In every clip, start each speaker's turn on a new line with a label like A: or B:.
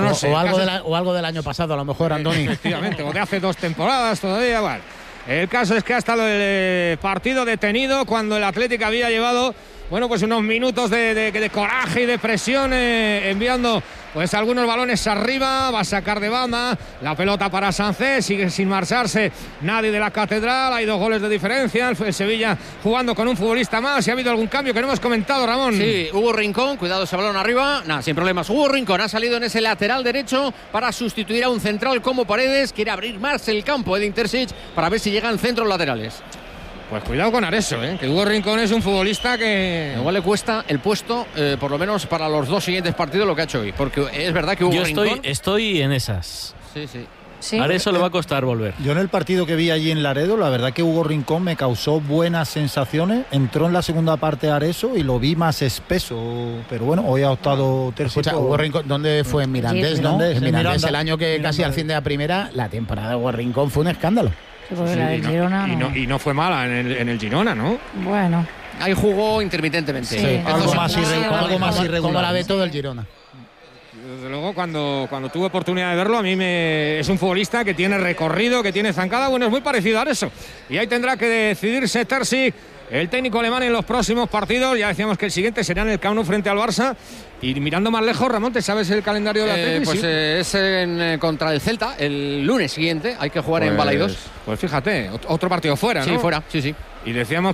A: no sé.
B: O algo del año pasado, a lo mejor, Andoni.
A: Efectivamente, o de hace 2 temporadas todavía, vale. El caso es que ha estado el partido detenido cuando el Atlético había llevado, bueno, pues unos minutos de coraje y de presión, enviando pues algunos balones arriba, va a sacar de banda, la pelota para Sancet, sigue sin marcharse nadie de la Catedral, hay 2 goles de diferencia, el Sevilla jugando con un futbolista más, y ha habido algún cambio que no hemos comentado, Ramón.
C: Sí, Hugo Rincón, cuidado ese balón arriba, nada, sin problemas. Hugo Rincón ha salido en ese lateral derecho para sustituir a un central como Paredes, quiere abrir más el campo de Intersic para ver si llegan centros laterales.
A: Pues cuidado con Areso, que Hugo Rincón es un futbolista que...
C: Igual le cuesta el puesto, por lo menos para los 2 siguientes partidos, lo que ha hecho hoy. Porque es verdad que Hugo Rincón...
D: estoy en esas.
C: Sí.
D: Areso le va a costar volver.
E: Yo en el partido que vi allí en Laredo, la verdad que Hugo Rincón me causó buenas sensaciones. Entró en la segunda parte Areso y lo vi más espeso. Pero bueno, hoy ha optado tercio.
B: Escucha, Hugo Rincón, ¿dónde fue? En Mirandés, ¿no? En Mirandés, el año que
E: Miranda.
B: casi al fin de la primera, la temporada de Hugo Rincón fue un escándalo.
F: Sí, porque la del Girona
A: y no fue mala en el Girona, ¿no?
F: Bueno.
C: Ahí jugó intermitentemente.
F: Sí.
E: Algo más irregular.
B: Como la de todo el Girona.
A: Desde luego, cuando tuve oportunidad de verlo, a mí es un futbolista que tiene recorrido, que tiene zancada, bueno, es muy parecido a eso. Y ahí tendrá que decidirse Terzic, el técnico alemán, en los próximos partidos. Ya decíamos que el siguiente será en el Camp Nou frente al Barça. Y mirando más lejos, Ramón, ¿te sabes el calendario de Atlético?
C: Pues
A: sí.
C: es contra el Celta, el lunes siguiente, hay que jugar en Balaidos.
A: Pues fíjate, otro partido fuera, ¿no?
C: Sí, fuera, sí.
A: Y decíamos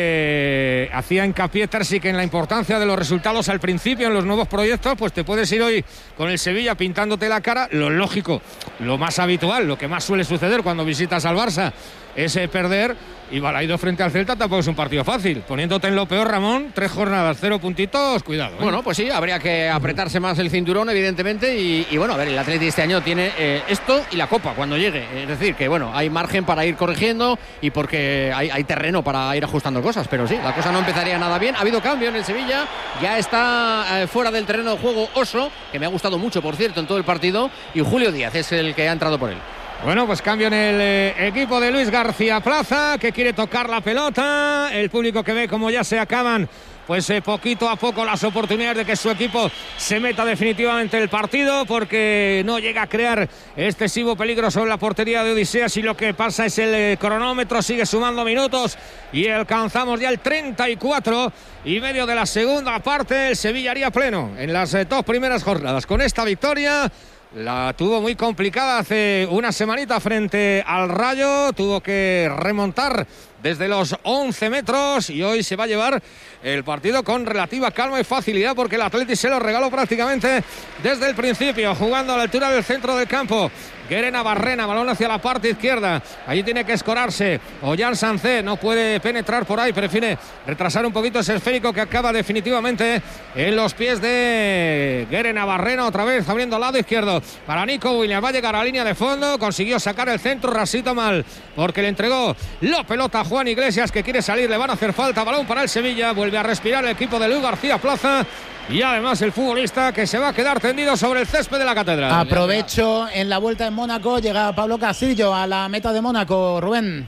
A: que hacía hincapié Terzic en la importancia de los resultados al principio en los nuevos proyectos. Pues te puedes ir hoy con el Sevilla pintándote la cara. Lo lógico, lo más habitual, lo que más suele suceder cuando visitas al Barça es perder. Y Balaidos frente al Celta tampoco es un partido fácil. Poniéndote en lo peor, Ramón, 3 jornadas, 0 puntitos, cuidado.
C: Bueno, pues sí, habría que apretarse más el cinturón, evidentemente. Y bueno, a ver, el Atleti este año tiene esto y la Copa cuando llegue. Es decir, que bueno, hay margen para ir corrigiendo y porque hay terreno para ir ajustando cosas. Pero sí, la cosa no empezaría nada bien. Ha habido cambio en el Sevilla. Ya está fuera del terreno de juego Oso, que me ha gustado mucho, por cierto, en todo el partido. Y Julio Díaz es el que ha entrado por él.
A: Bueno, pues cambio en el equipo de Luis García Plaza, que quiere tocar la pelota. El público que ve como ya se acaban, pues poquito a poco, las oportunidades de que su equipo se meta definitivamente en el partido, porque no llega a crear excesivo peligro sobre la portería de Odiseas. Y lo que pasa es el cronómetro sigue sumando minutos y alcanzamos ya el 34 y medio de la segunda parte. El Sevilla haría pleno en las 2 primeras jornadas. Con esta victoria la tuvo muy complicada hace una semanita frente al Rayo, tuvo que remontar desde los 11 metros y hoy se va a llevar el partido con relativa calma y facilidad, porque el Atleti se lo regaló prácticamente desde el principio, jugando a la altura del centro del campo. Guerena Barrena, balón hacia la parte izquierda, allí tiene que escorarse Ollán Sancet, no puede penetrar por ahí, prefiere retrasar un poquito ese esférico que acaba definitivamente en los pies de Guerena Barrena, otra vez abriendo al lado izquierdo para Nico Williams, va a llegar a la línea de fondo, consiguió sacar el centro, rasito mal, porque le entregó la pelota a Juan Iglesias, que quiere salir, le van a hacer falta, balón para el Sevilla, vuelve a respirar el equipo de Luis García Plaza. Y además el futbolista que se va a quedar tendido sobre el césped de la Catedral.
B: Aprovecho en la vuelta en Mónaco, llega Pablo Castillo a la meta de Mónaco, Rubén.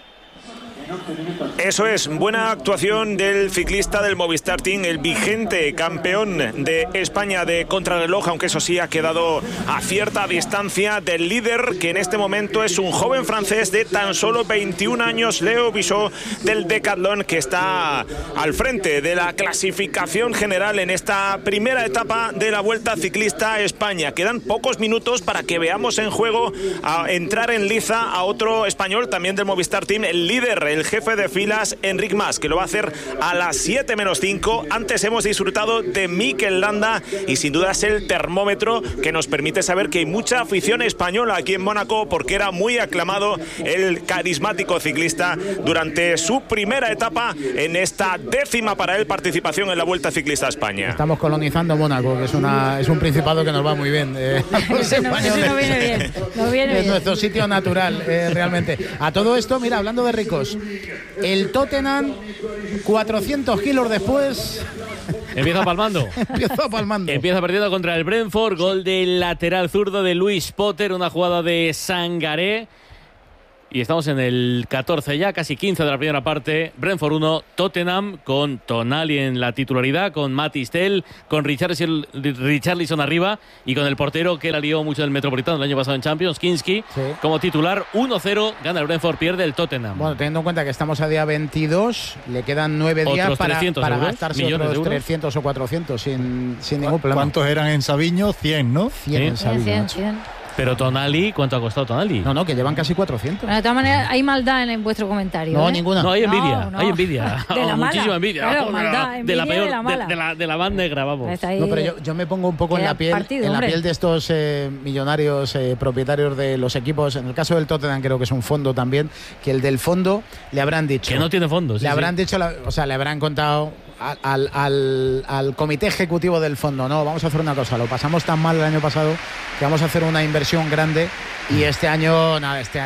G: Eso es, buena actuación del ciclista del Movistar Team, el vigente campeón de España de contrarreloj, aunque eso sí ha quedado a cierta distancia del líder, que en este momento es un joven francés de tan solo 21 años, Leo Bissot, del Decathlon, que está al frente de la clasificación general en esta primera etapa de la Vuelta Ciclista a España. Quedan pocos minutos para que veamos en juego a entrar en liza a otro español también del Movistar Team, el líder, el jefe de filas, Enric Mas, que lo va a hacer a las 7 menos 5. Antes hemos disfrutado de Mikel Landa y sin duda es el termómetro que nos permite saber que hay mucha afición española aquí en Mónaco, porque era muy aclamado el carismático ciclista durante su primera etapa en esta 10ª para él participación en la Vuelta Ciclista a España.
B: Estamos colonizando Mónaco, que es un principado que nos va muy bien.
F: Eso no viene bien.
B: Es nuestro sitio natural, realmente. A todo esto, mira, hablando de ricos, el Tottenham, 400 kilos después,
D: Empieza palmando.
B: Empieza
D: perdiendo contra el Brentford. Gol del lateral zurdo de Luis Potter, una jugada de Sangaré. Y estamos en el 14 ya, casi 15 de la primera parte. Brentford 1, Tottenham, con Tonali en la titularidad, con Mathys Tel, con Richarlison arriba y con el portero que la lió mucho en el Metropolitano el año pasado en Champions, Kinski, como titular. 1-0, gana el Brentford, pierde el Tottenham.
B: Bueno, teniendo en cuenta que estamos a día 22, le quedan 9 días para gastarse otros 300 o 400 sin ningún problema.
E: ¿Cuántos eran en Sabiño? 100, ¿no?
B: 100 en Sabiño.
F: 100.
D: Pero Tonali, ¿cuánto ha costado Tonali?
B: No, que llevan casi 400.
F: Bueno, de todas maneras, hay maldad en vuestro comentario.
B: No, ninguna.
D: No, hay envidia.
F: No.
D: Hay envidia.
F: De la mala.
D: Muchísima envidia.
F: Claro, maldad,
D: de la
F: envidia
D: peor,
F: de la mala.
D: de la banda negra, vamos.
B: No, pero yo me pongo un poco en la piel, de estos millonarios propietarios de los equipos. En el caso del Tottenham creo que es un fondo también, que el del fondo le habrán dicho.
D: Que no tiene fondo.
B: Le habrán dicho, le habrán contado al comité ejecutivo del fondo, no, vamos a hacer una cosa, lo pasamos tan mal el año pasado que vamos a hacer una inversión grande y este año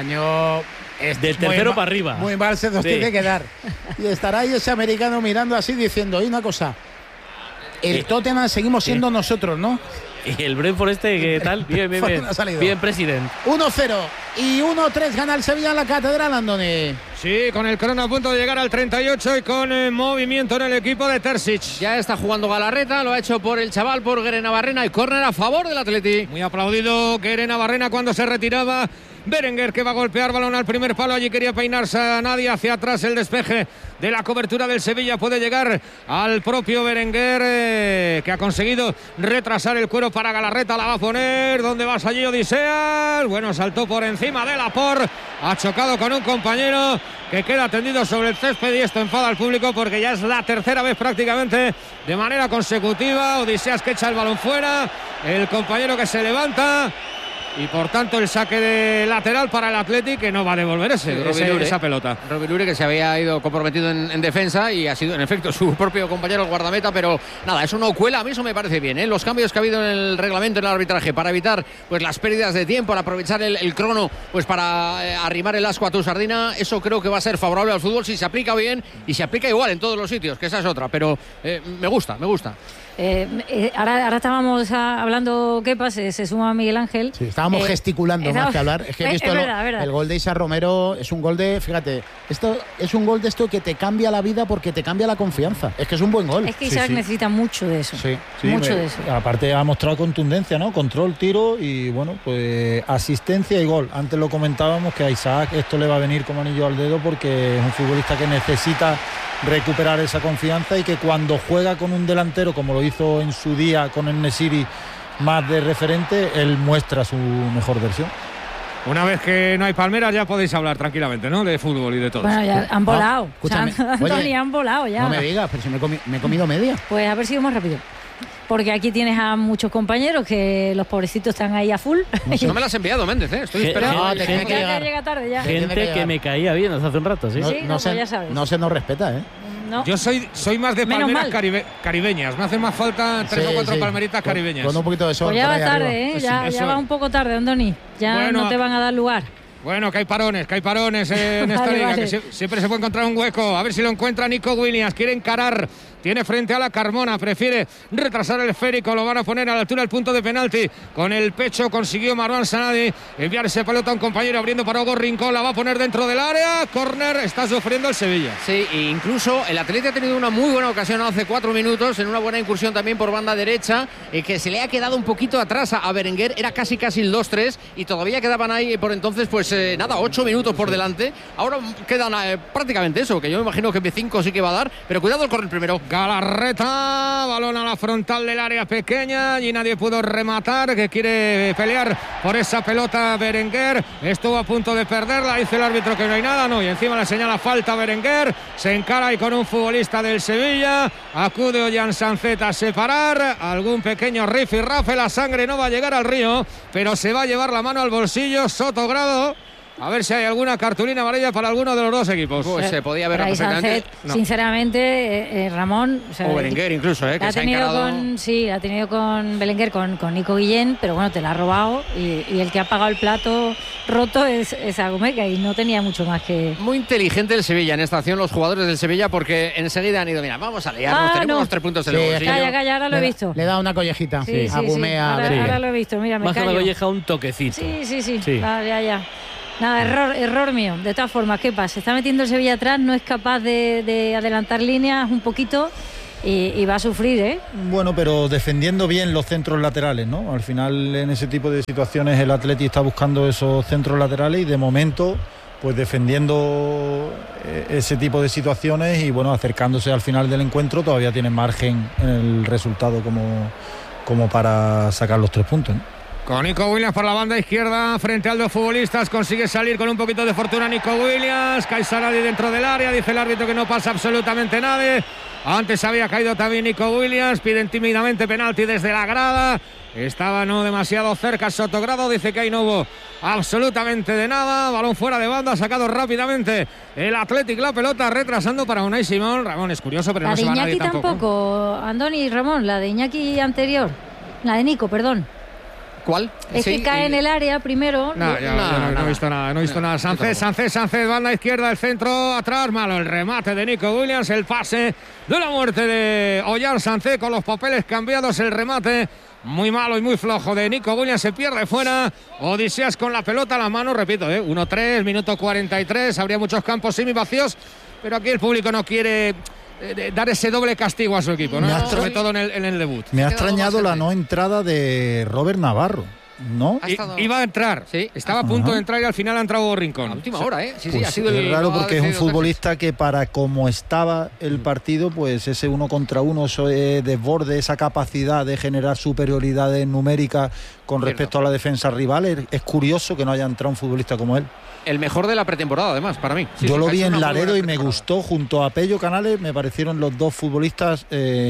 D: del tercero para arriba.
B: Muy mal se nos tiene que dar. Y estará ahí ese americano mirando así diciendo, oye, una cosa, el Tottenham seguimos siendo nosotros, ¿no?
D: Y el Brentford ¿qué tal? Bien. Bien, presidente.
B: 1-0 y 1-3 gana el Sevilla en la Catedral, Andoni.
A: Sí, con el crono a punto de llegar al 38 y con movimiento en el equipo de Terzic.
C: Ya está jugando Galarreta, lo ha hecho por el chaval, por Guere Navarrena, y córner a favor del Atleti.
A: Muy aplaudido Guere Navarrena cuando se retiraba. Berenguer que va a golpear balón al primer palo, allí quería peinarse a nadie, hacia atrás el despeje de la cobertura del Sevilla, puede llegar al propio Berenguer que ha conseguido retrasar el cuero para Galarreta, la va a poner, ¿dónde vas allí Odiseas? Bueno, saltó por encima de Laporte, ha chocado con un compañero que queda tendido sobre el césped y esto enfada al público porque ya es la tercera vez prácticamente de manera consecutiva. Odiseas que echa el balón fuera, el compañero que se levanta y por tanto el saque de lateral para el Athletic, que no va a devolver esa pelota.
C: Robin Lure, que se había ido comprometido en defensa y ha sido en efecto su propio compañero el guardameta, pero nada, eso no cuela, a mí eso me parece bien, ¿eh? Los cambios que ha habido en el reglamento, en el arbitraje, para evitar pues las pérdidas de tiempo, para aprovechar el crono pues para arrimar el asco a tu sardina, eso creo que va a ser favorable al fútbol si se aplica bien y se aplica igual en todos los sitios, que esa es otra, pero me gusta.
F: Ahora estábamos hablando Kepa, se suma Miguel Ángel.
B: Sí, estábamos gesticulando más que hablar. Es que he visto
F: verdad.
B: El gol de Isa Romero, es un gol de, fíjate, esto es un gol de esto que te cambia la vida porque te cambia la confianza. Es que es un buen gol.
F: Es que Isaac necesita mucho de eso.
E: Mucho de eso. Aparte ha mostrado contundencia, ¿no? Control, tiro y bueno, pues asistencia y gol. Antes lo comentábamos que a Isaac esto le va a venir como anillo al dedo porque es un futbolista que necesita recuperar esa confianza y que cuando juega con un delantero como lo hizo en su día con el Nesiri más de referente, él muestra su mejor versión.
A: Una vez que no hay palmeras ya podéis hablar tranquilamente, ¿no? De fútbol y de todo.
F: Bueno, ya han volado.
B: Oye,
F: han volado ya.
B: No me digas, pero si me he comido media.
F: Pues a ver si vamos rápido. Porque aquí tienes a muchos compañeros que los pobrecitos están ahí a full.
C: No me las has enviado, Méndez, estoy esperando.
F: Llega tarde ya.
D: Gente que me caía bien hace un rato, ¿sí?
B: No se nos respeta, ¿eh?
F: No.
A: Yo soy más de palmeras caribeñas. Me hacen más falta 3 o 4 palmeritas caribeñas.
B: Con un poquito de sol.
F: Pues ya va tarde, ¿eh? Ya va un poco tarde, Andoni. Ya no te van a dar lugar.
A: Bueno, que hay parones en esta liga, que siempre se puede encontrar un hueco. A ver si lo encuentra Nico Williams. Quiere encarar, tiene frente a la Carmona, prefiere retrasar el esférico, lo van a poner a la altura del punto de penalti. Con el pecho consiguió Marwan Sanadi enviar ese pelota a un compañero, abriendo para Hugo Rincón, la va a poner dentro del área. Córner, está sufriendo el Sevilla.
C: Sí, e incluso el Atleti ha tenido una muy buena ocasión hace 4 minutos, en una buena incursión también por banda derecha, que se le ha quedado un poquito atrás a Berenguer, era casi el 2-3 y todavía quedaban ahí por entonces pues 8 minutos por delante. Ahora quedan prácticamente eso, que yo me imagino que B5 sí que va a dar, pero cuidado el correr primero.
A: Galarreta, balón a la frontal del área pequeña y nadie pudo rematar, que quiere pelear por esa pelota Berenguer, estuvo a punto de perderla, dice el árbitro que no hay nada, no, y encima le señala falta Berenguer, se encara ahí con un futbolista del Sevilla, acude Ollán Sancet a separar, algún pequeño rifirrafe, la sangre no va a llegar al río, pero se va a llevar la mano al bolsillo Sotogrado. A ver si hay alguna cartulina amarilla para alguno de los dos equipos.
C: Pues se podía ver perfectamente.
F: Sinceramente, Ramón.
C: O Berenguer incluso, que se ha encarado.
F: Ha tenido con Berenguer, con Nico Guillén, pero bueno, te la ha robado. Y el que ha pagado el plato roto es Agumeca y no tenía mucho más que.
C: Muy inteligente el Sevilla en esta acción, los jugadores del Sevilla, porque enseguida han ido, mira, vamos a liarnos, tenemos los 3 puntos del bolsillo.
F: Calla, ahora lo he visto.
B: Le da una collejita.
F: Agumea. Ahora lo he visto, mira, me
D: más
F: callo.
D: que una colleja, un toquecito.
F: Sí. Ya. Nada, error mío. De todas formas, ¿qué pasa? Se está metiendo el Sevilla atrás, no es capaz de adelantar líneas un poquito y va a sufrir, ¿eh?
E: Bueno, pero defendiendo bien los centros laterales, ¿no? Al final, en ese tipo de situaciones, el Atleti está buscando esos centros laterales y de momento, pues defendiendo ese tipo de situaciones y, bueno, acercándose al final del encuentro, todavía tiene margen en el resultado como para sacar los 3 puntos, ¿no?
A: Con Nico Williams por la banda izquierda frente a los futbolistas, consigue salir con un poquito de fortuna Nico Williams. Cae Sarabia dentro del área, dice el árbitro que no pasa absolutamente nadie. Antes había caído también Nico Williams, piden tímidamente penalti desde la grada. Estaba no demasiado cerca Sotogrado, dice que ahí no hubo absolutamente de nada. Balón fuera de banda, sacado rápidamente el Athletic, la pelota retrasando para Unai Simón. Ramón, es curioso, pero
F: la
A: no se va nadie
F: tampoco. La de Iñaki tampoco, Andoni y Ramón, la de Iñaki anterior. La de Nico, perdón.
C: ¿Cuál?
F: Es que cae en el área primero.
A: No he visto nada, no he visto nada. Sánchez, banda izquierda, el centro, atrás, malo el remate de Nico Williams, el pase de la muerte de Ollán Sánchez con los papeles cambiados, el remate muy malo y muy flojo de Nico Williams, se pierde fuera. Odiseas con la pelota a la mano, repito, 1-3, minuto 43, habría muchos campos semivacíos, pero aquí el público no quiere dar ese doble castigo a su equipo, ¿no? Sobre todo en el debut.
E: Me ha extrañado la no entrada de Robert Navarro, ¿no?
A: Iba a entrar, sí. Estaba a punto de entrar y al final ha entrado Rincón.
C: A última hora, ¿eh? Sí,
E: pues
C: ha sido
E: es raro porque es un futbolista que para como estaba el partido, pues ese 1 contra 1, ese desborde, esa capacidad de generar superioridades numéricas con respecto a la defensa rival, es curioso que no haya entrado un futbolista como él.
C: El mejor de la pretemporada, además, para mí.
E: Yo lo vi en Laredo y me gustó, junto a Pello Canales, me parecieron los dos futbolistas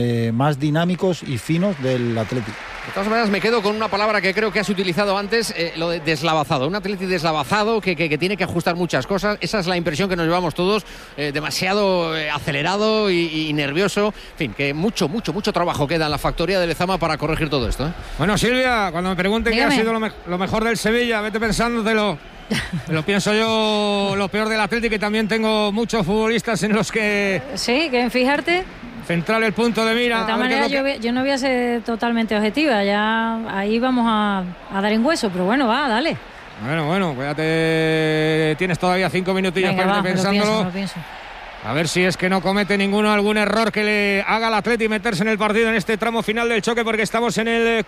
E: más dinámicos y finos del Atleti.
C: De todas maneras, me quedo con una palabra que creo que has utilizado antes, lo de deslavazado. Un Atleti deslavazado que tiene que ajustar muchas cosas. Esa es la impresión que nos llevamos todos, demasiado acelerado y nervioso. En fin, que mucho trabajo queda en la factoría de Lezama para corregir todo esto, ¿eh?
A: Bueno, Silvia, cuando me pregunten qué ha sido lo mejor del Sevilla, vete pensándotelo. Lo pienso yo, lo peor del Atlético, que también tengo muchos futbolistas en los que...
F: Sí, que fíjate.
A: Centrar el punto de mira.
F: De todas maneras, yo no voy a ser totalmente objetiva, ya ahí vamos a dar en hueso, pero bueno, va, dale.
A: Bueno, cuídate, tienes todavía 5 minutillos. Venga, para ir pensándolo.
F: Lo pienso.
A: A ver si es que no comete algún error que le haga al Atleti meterse en el partido en este tramo final del choque, porque estamos en el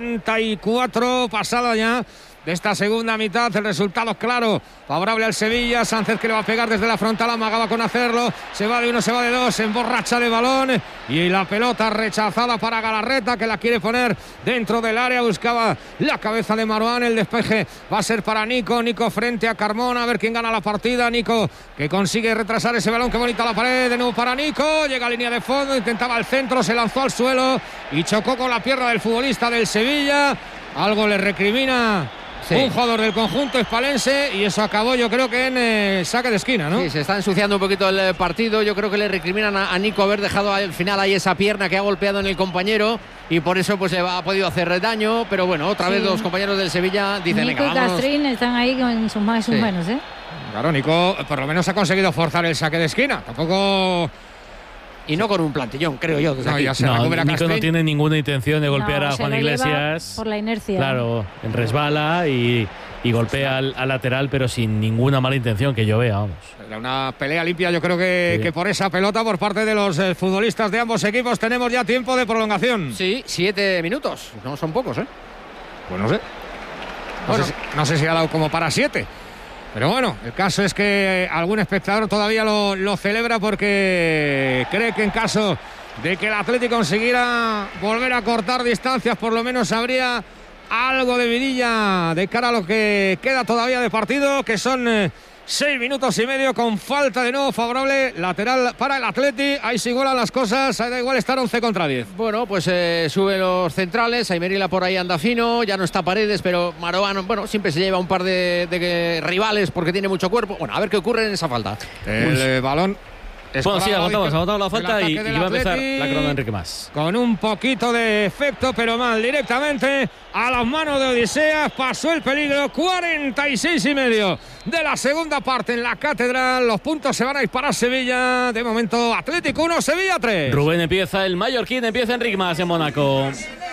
A: 44, pasada ya de esta segunda mitad. El resultado claro, favorable al Sevilla. Sánchez, que le va a pegar desde la frontal, amagaba con hacerlo, se va de 1, se va de 2, se emborracha de balón y la pelota rechazada para Galarreta, que la quiere poner dentro del área, buscaba la cabeza de Marouane, el despeje va a ser para Nico frente a Carmona, a ver quién gana la partida. Nico, que consigue retrasar ese balón, qué bonita la pared, de nuevo para Nico, llega a línea de fondo, intentaba el centro, se lanzó al suelo y chocó con la pierna del futbolista del Sevilla. Algo le recrimina un jugador del conjunto hispalense y eso acabó, yo creo que en saque de esquina, ¿no?
C: Sí, se está ensuciando un poquito el partido. Yo creo que le recriminan a Nico haber dejado al final ahí esa pierna que ha golpeado en el compañero y por eso pues le ha podido hacer daño, pero bueno, otra vez los compañeros del Sevilla dicen,
F: Nico y Castrín están ahí con sus más y sus menos, ¿eh?
A: Claro, Nico por lo menos ha conseguido forzar el saque de esquina, tampoco...
C: Y no con un plantillón, creo yo.
D: Nico no tiene ninguna intención de golpear a Juan Iglesias.
F: Por la inercia.
D: Claro, resbala y golpea al lateral, pero sin ninguna mala intención que yo vea, vamos.
A: Era una pelea limpia, yo creo que por esa pelota por parte de los futbolistas de ambos equipos. Tenemos ya tiempo de prolongación.
C: Sí, 7 minutos. No son pocos, ¿eh?
A: Pues no sé. No sé si ha dado como para 7. Pero bueno, el caso es que algún espectador todavía lo celebra porque cree que en caso de que el Atlético consiguiera volver a cortar distancias, por lo menos habría algo de vidilla de cara a lo que queda todavía de partido, que son 6 minutos y medio con falta de nuevo favorable lateral para el Atleti. Ahí se igualan las cosas, da igual estar 11 contra 10.
C: Bueno, pues suben los centrales, Aymerila por ahí anda fino, ya no está Paredes, pero Marouane, bueno, siempre se lleva un par de rivales porque tiene mucho cuerpo. Bueno, a ver qué ocurre en esa falta.
A: El balón...
D: Bueno, sí, aguantamos la falta y va a empezar la corona de Enrique Mas.
A: Con un poquito de efecto, pero mal directamente a las manos de Odiseas. Pasó el peligro, 46 y medio de la segunda parte en la Catedral. Los puntos se van a disparar Sevilla. De momento, Atlético 1, Sevilla 3.
D: Rubén empieza el mallorquín, empieza Enrique Mas en Mónaco.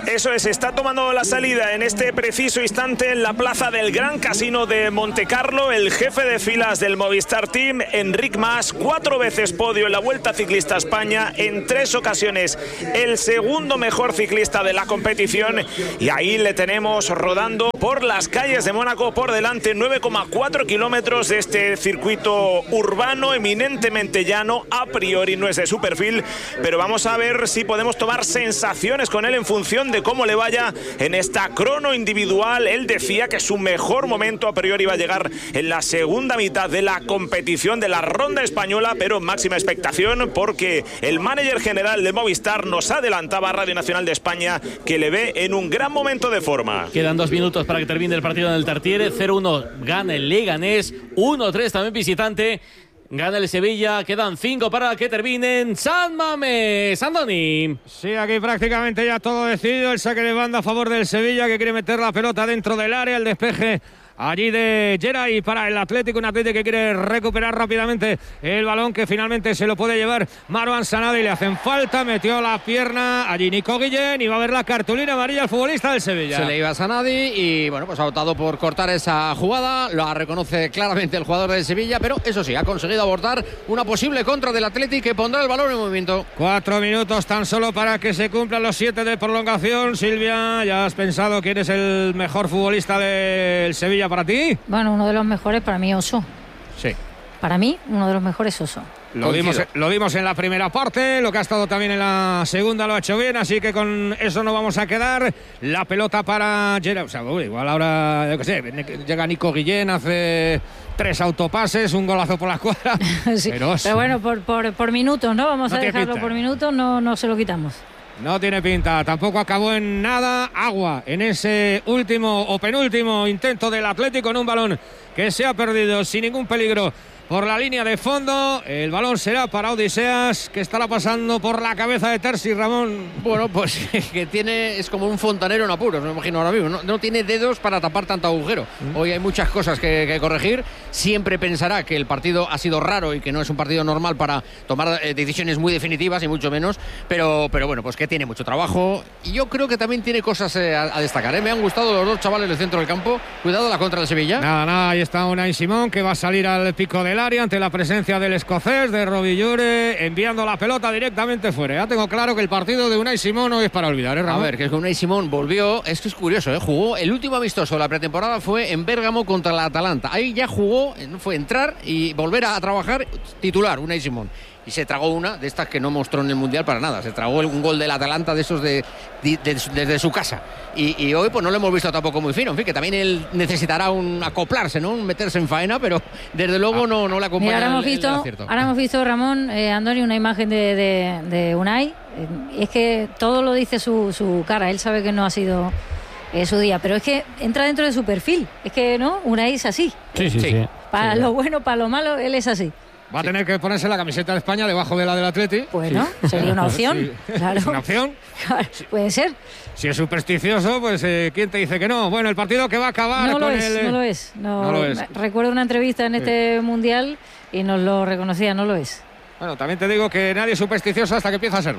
G: Eso es, está tomando la salida en este preciso instante en la plaza del Gran Casino de Montecarlo el jefe de filas del Movistar Team, Enric Mas, 4 veces podio en la Vuelta Ciclista a España, en 3 ocasiones el segundo mejor ciclista de la competición, y ahí le tenemos rodando por las calles de Mónaco, por delante 9,4 kilómetros de este circuito urbano eminentemente llano. A priori no es de su perfil, pero vamos a ver si podemos tomar sensaciones con él en función de cómo le vaya en esta crono individual. Él decía que su mejor momento a priori va a llegar en la segunda mitad de la competición de la ronda española, pero máxima expectación porque el manager general de Movistar nos adelantaba a Radio Nacional de España que le ve en un gran momento de forma.
D: Quedan 2 minutos para que termine el partido en el Tartiere. 0-1 gana el Leganés, 1-3 también visitante. Gana el Sevilla, quedan 5 para que terminen. San Mamés, Andoni.
A: Sí, aquí prácticamente ya todo decidido. El saque de banda a favor del Sevilla, que quiere meter la pelota dentro del área. El despeje allí de Geray para el Atlético, un Atlético que quiere recuperar rápidamente el balón, que finalmente se lo puede llevar Marwan Sanadi. Le hacen falta, metió la pierna allí Nico Guillén y va a ver la cartulina amarilla al futbolista del Sevilla.
C: Se le iba a Sanadi y bueno, pues ha optado por cortar esa jugada. Lo reconoce claramente el jugador del Sevilla, pero eso sí, ha conseguido abortar una posible contra del Atlético que pondrá el balón en movimiento.
A: 4 minutos tan solo para que se cumplan los 7 de prolongación. Silvia, ¿ya has pensado quién es el mejor futbolista del Sevilla para ti?
F: Bueno, uno de los mejores para mí, Oso.
A: Sí.
F: Para mí, uno de los mejores, Oso.
A: Lo vimos en la primera parte, lo que ha estado también en la segunda lo ha hecho bien, así que con eso no vamos a quedar. La pelota para Gerard, o sea, igual ahora, yo qué sé, llega Nico Guillén, hace 3 autopases, un golazo por la escuadra.
F: Sí, pero bueno, por minutos, ¿no? Vamos a dejarlo por minutos, no se lo quitamos.
A: No tiene pinta, tampoco acabó en nada. Agua en ese último o penúltimo intento del Atlético en un balón que se ha perdido sin ningún peligro por la línea de fondo. El balón será para Odiseas, que estará pasando por la cabeza de Terzi, Ramón.
C: Bueno, pues que es como un fontanero en apuros, me imagino ahora mismo. No tiene dedos para tapar tanto agujero. Hoy hay muchas cosas que corregir. Siempre pensará que el partido ha sido raro y que no es un partido normal para tomar decisiones muy definitivas, y mucho menos. Pero bueno, pues que tiene mucho trabajo. Y yo creo que también tiene cosas a destacar. Me han gustado los 2 chavales del centro del campo. Cuidado la contra del Sevilla.
A: Nada, ahí está Unai Simón, que va a salir al pico del área ante la presencia del escocés, de Robillure, enviando la pelota directamente fuera. Ya tengo claro que el partido de Unai Simón no es para olvidar, Ramón.
C: A ver, que es que Unai Simón volvió, es que es curioso, jugó el último amistoso de la pretemporada fue en Bérgamo contra la Atalanta. Ahí ya jugó, fue entrar y volver a trabajar titular, Unai Simón. Y se tragó una de estas que no mostró en el Mundial para nada. Se tragó un gol del Atalanta de esos desde su casa. Y hoy pues no lo hemos visto tampoco muy fino. En fin, que también él necesitará acoplarse, ¿no? Meterse en faena, pero desde luego no le acompaña.
F: Mira, ahora hemos visto, Ramón, Andoni, una imagen de Unai. Es que todo lo dice su cara. Él sabe que no ha sido su día, pero es que entra dentro de su perfil. Es que, ¿no? Unai es así.
E: Sí.
F: Para lo bueno, para lo malo, él es así.
A: Va a tener que ponerse la camiseta de España debajo de la del Atleti.
F: Bueno, sería una opción.
A: Sí.
F: Claro.
A: ¿Es una opción?
F: Claro, puede ser.
A: Si es supersticioso, pues ¿quién te dice que no? Bueno, el partido que va a acabar
F: no
A: con
F: lo es. Recuerdo una entrevista en este Mundial y nos lo reconocía, no lo es.
A: Bueno, también te digo que nadie es supersticioso hasta que empieza a serlo.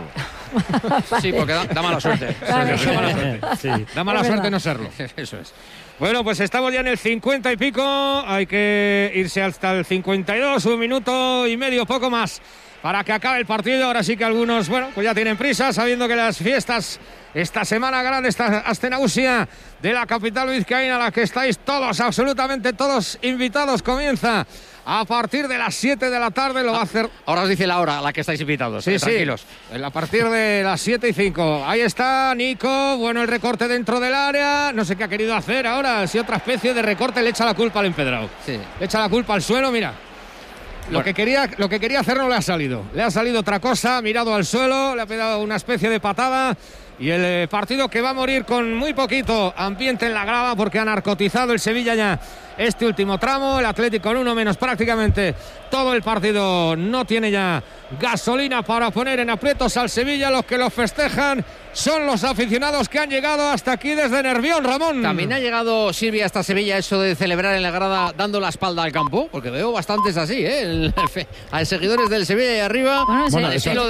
F: Vale.
C: Sí, porque da mala suerte.
F: Vale.
A: Da mala suerte.
E: Sí.
A: Da mala suerte no serlo.
C: Eso es.
A: Bueno, pues estamos ya en el 50 y pico. Hay que irse hasta el 52, 1 minuto y medio, poco más, para que acabe el partido. Ahora sí que algunos, bueno, pues ya tienen prisa, sabiendo que las fiestas esta semana grande, esta Astenausia de la capital vizcaína, a la que estáis todos, absolutamente todos invitados, comienza a partir de las 7 de la tarde. Lo va a hacer.
C: Ahora os dice la hora a la que estáis invitados.
A: Sí,
C: tranquilos.
A: Sí. A partir de las 7:05. Ahí está Nico. Bueno, el recorte dentro del área. No sé qué ha querido hacer ahora. Si otra especie de recorte, le echa la culpa al empedrado.
C: Sí.
A: Le echa la culpa al suelo, mira. Lo que quería hacer no le ha salido. Le ha salido otra cosa, ha mirado al suelo, le ha pegado una especie de patada. Y el partido que va a morir con muy poquito ambiente en la grava, porque ha narcotizado el Sevilla ya este último tramo. El Atlético con uno menos prácticamente todo el partido. No tiene ya gasolina para poner en aprietos al Sevilla. Los que lo festejan son los aficionados que han llegado hasta aquí desde Nervión, Ramón.
C: También ha llegado, Silvia, hasta Sevilla eso de celebrar en la grada dando la espalda al campo, porque veo bastantes así, a seguidores del Sevilla y arriba.
F: Bueno,
C: eso en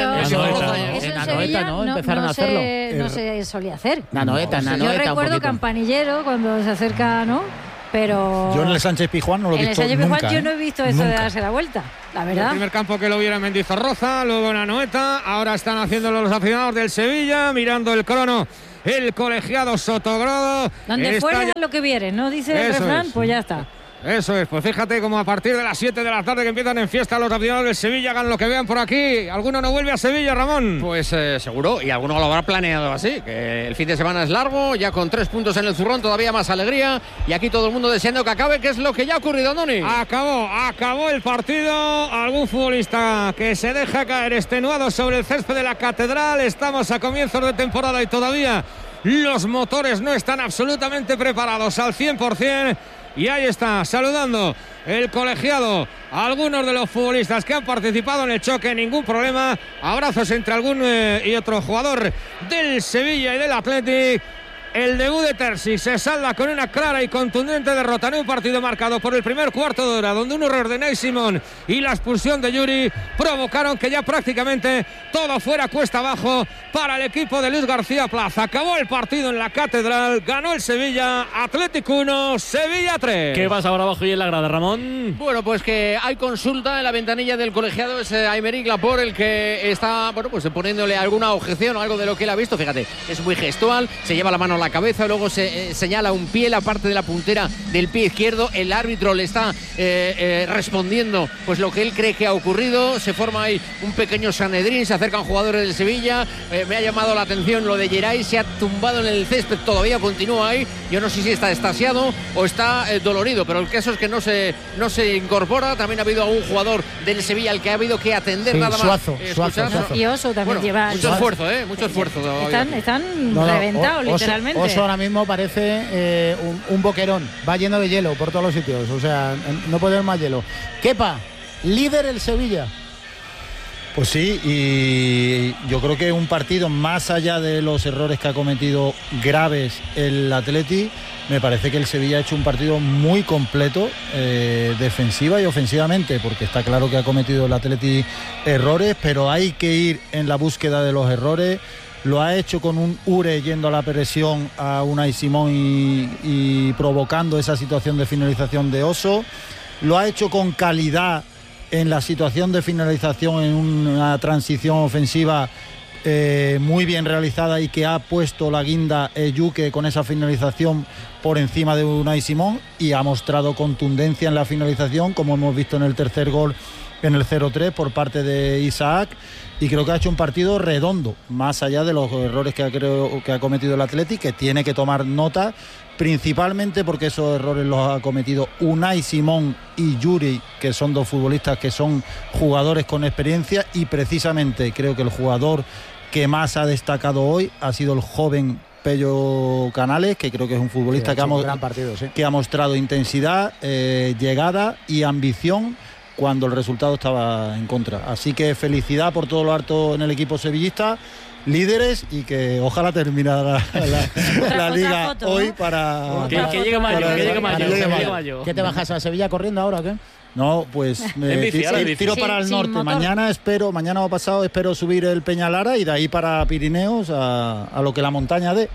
B: Anoeta, ¿no? Empezaron a hacerlo.
F: No se solía hacer.
B: Nanoeta,
F: Yo recuerdo Campanillero cuando se acerca, ¿no? Pero
E: yo en el Sánchez Pizjuán no lo he visto nunca.
F: En el Sánchez Pizjuán yo no he visto eso de darse la vuelta, la verdad.
A: El primer campo que lo viera Mendizorroza, luego en Anoeta. Ahora están haciéndolo los aficionados del Sevilla, mirando el crono. El colegiado Sotogrado.
F: Donde fuera lo que vieren, ¿no? Dice el refrán, pues ya está.
A: Eso es, pues fíjate como a partir de las 7 de la tarde que empiezan en fiesta los aficionados del Sevilla, hagan lo que vean por aquí. ¿Alguno no vuelve a Sevilla, Ramón?
C: Pues seguro, y alguno lo habrá planeado así, que el fin de semana es largo, ya con 3 puntos en el zurrón, todavía más alegría, y aquí todo el mundo deseando que acabe, que es lo que ya ha ocurrido, Andoni.
A: Acabó el partido. Algún futbolista que se deja caer extenuado sobre el césped de la Catedral. Estamos a comienzos de temporada y todavía los motores no están absolutamente preparados al 100%. Y ahí está, saludando el colegiado a algunos de los futbolistas que han participado en el choque, ningún problema. Abrazos entre algún y otro jugador del Sevilla y del Athletic. El debut de Terzi se salda con una clara y contundente derrota en un partido marcado por el primer cuarto de hora, donde un error de Ney Simón y la expulsión de Yuri provocaron que ya prácticamente todo fuera cuesta abajo para el equipo de Luis García Plaza. Acabó el partido en la Catedral, ganó el Sevilla, Atlético 1, Sevilla 3.
D: ¿Qué pasa ahora abajo y en la grada, Ramón?
C: Bueno, pues que hay consulta en la ventanilla del colegiado, es Aymeric Laporte el que está, bueno, pues poniéndole alguna objeción o algo de lo que él ha visto. Fíjate, es muy gestual, se lleva la mano a la cabeza, luego se señala un pie, la parte de la puntera del pie izquierdo. El árbitro le está respondiendo pues lo que él cree que ha ocurrido. Se forma ahí un pequeño sanedrín, se acercan jugadores del Sevilla. Me ha llamado la atención lo de Geray, se ha tumbado en el césped, todavía continúa ahí. Yo no sé si está extasiado o está dolorido, pero el caso es que no se incorpora. También ha habido algún jugador del Sevilla al que ha habido que atender, nada más.
F: Suazo. Y Oso también lleva
C: mucho esfuerzo,
F: están reventados literalmente.
B: Oso ahora mismo parece un boquerón, va lleno de hielo por todos los sitios, o sea, no puede haber más hielo. Kepa, líder el Sevilla.
E: Pues sí, y yo creo que un partido más allá de los errores que ha cometido graves el Atleti, me parece que el Sevilla ha hecho un partido muy completo, defensiva y ofensivamente, porque está claro que ha cometido el Atleti errores, pero hay que ir en la búsqueda de los errores. Lo ha hecho con un Ure yendo a la presión a Unai Simón y provocando esa situación de finalización de Oso. Lo ha hecho con calidad en la situación de finalización en una transición ofensiva muy bien realizada, y que ha puesto la guinda Yuke con esa finalización por encima de Unai Simón, y ha mostrado contundencia en la finalización, como hemos visto en el tercer gol en el 0-3 por parte de Isaac. Y creo que ha hecho un partido redondo, más allá de los errores que ha cometido el Atleti, que tiene que tomar nota, principalmente porque esos errores los ha cometido Unai Simón y Yuri, que son dos futbolistas que son jugadores con experiencia, y precisamente creo que el jugador que más ha destacado hoy ha sido el joven Pello Canales, que creo que es un futbolista que ha mostrado intensidad, llegada y ambición cuando el resultado estaba en contra. Así que felicidad por todo lo harto en el equipo sevillista, líderes, y que ojalá termine la liga hoy para...
D: Que llegue mayo.
B: ¿Qué te bajas a Sevilla corriendo ahora o qué?
E: No, pues tiro para el norte. Mañana o pasado espero subir el Peñalara y de ahí para Pirineos a lo que la montaña dé.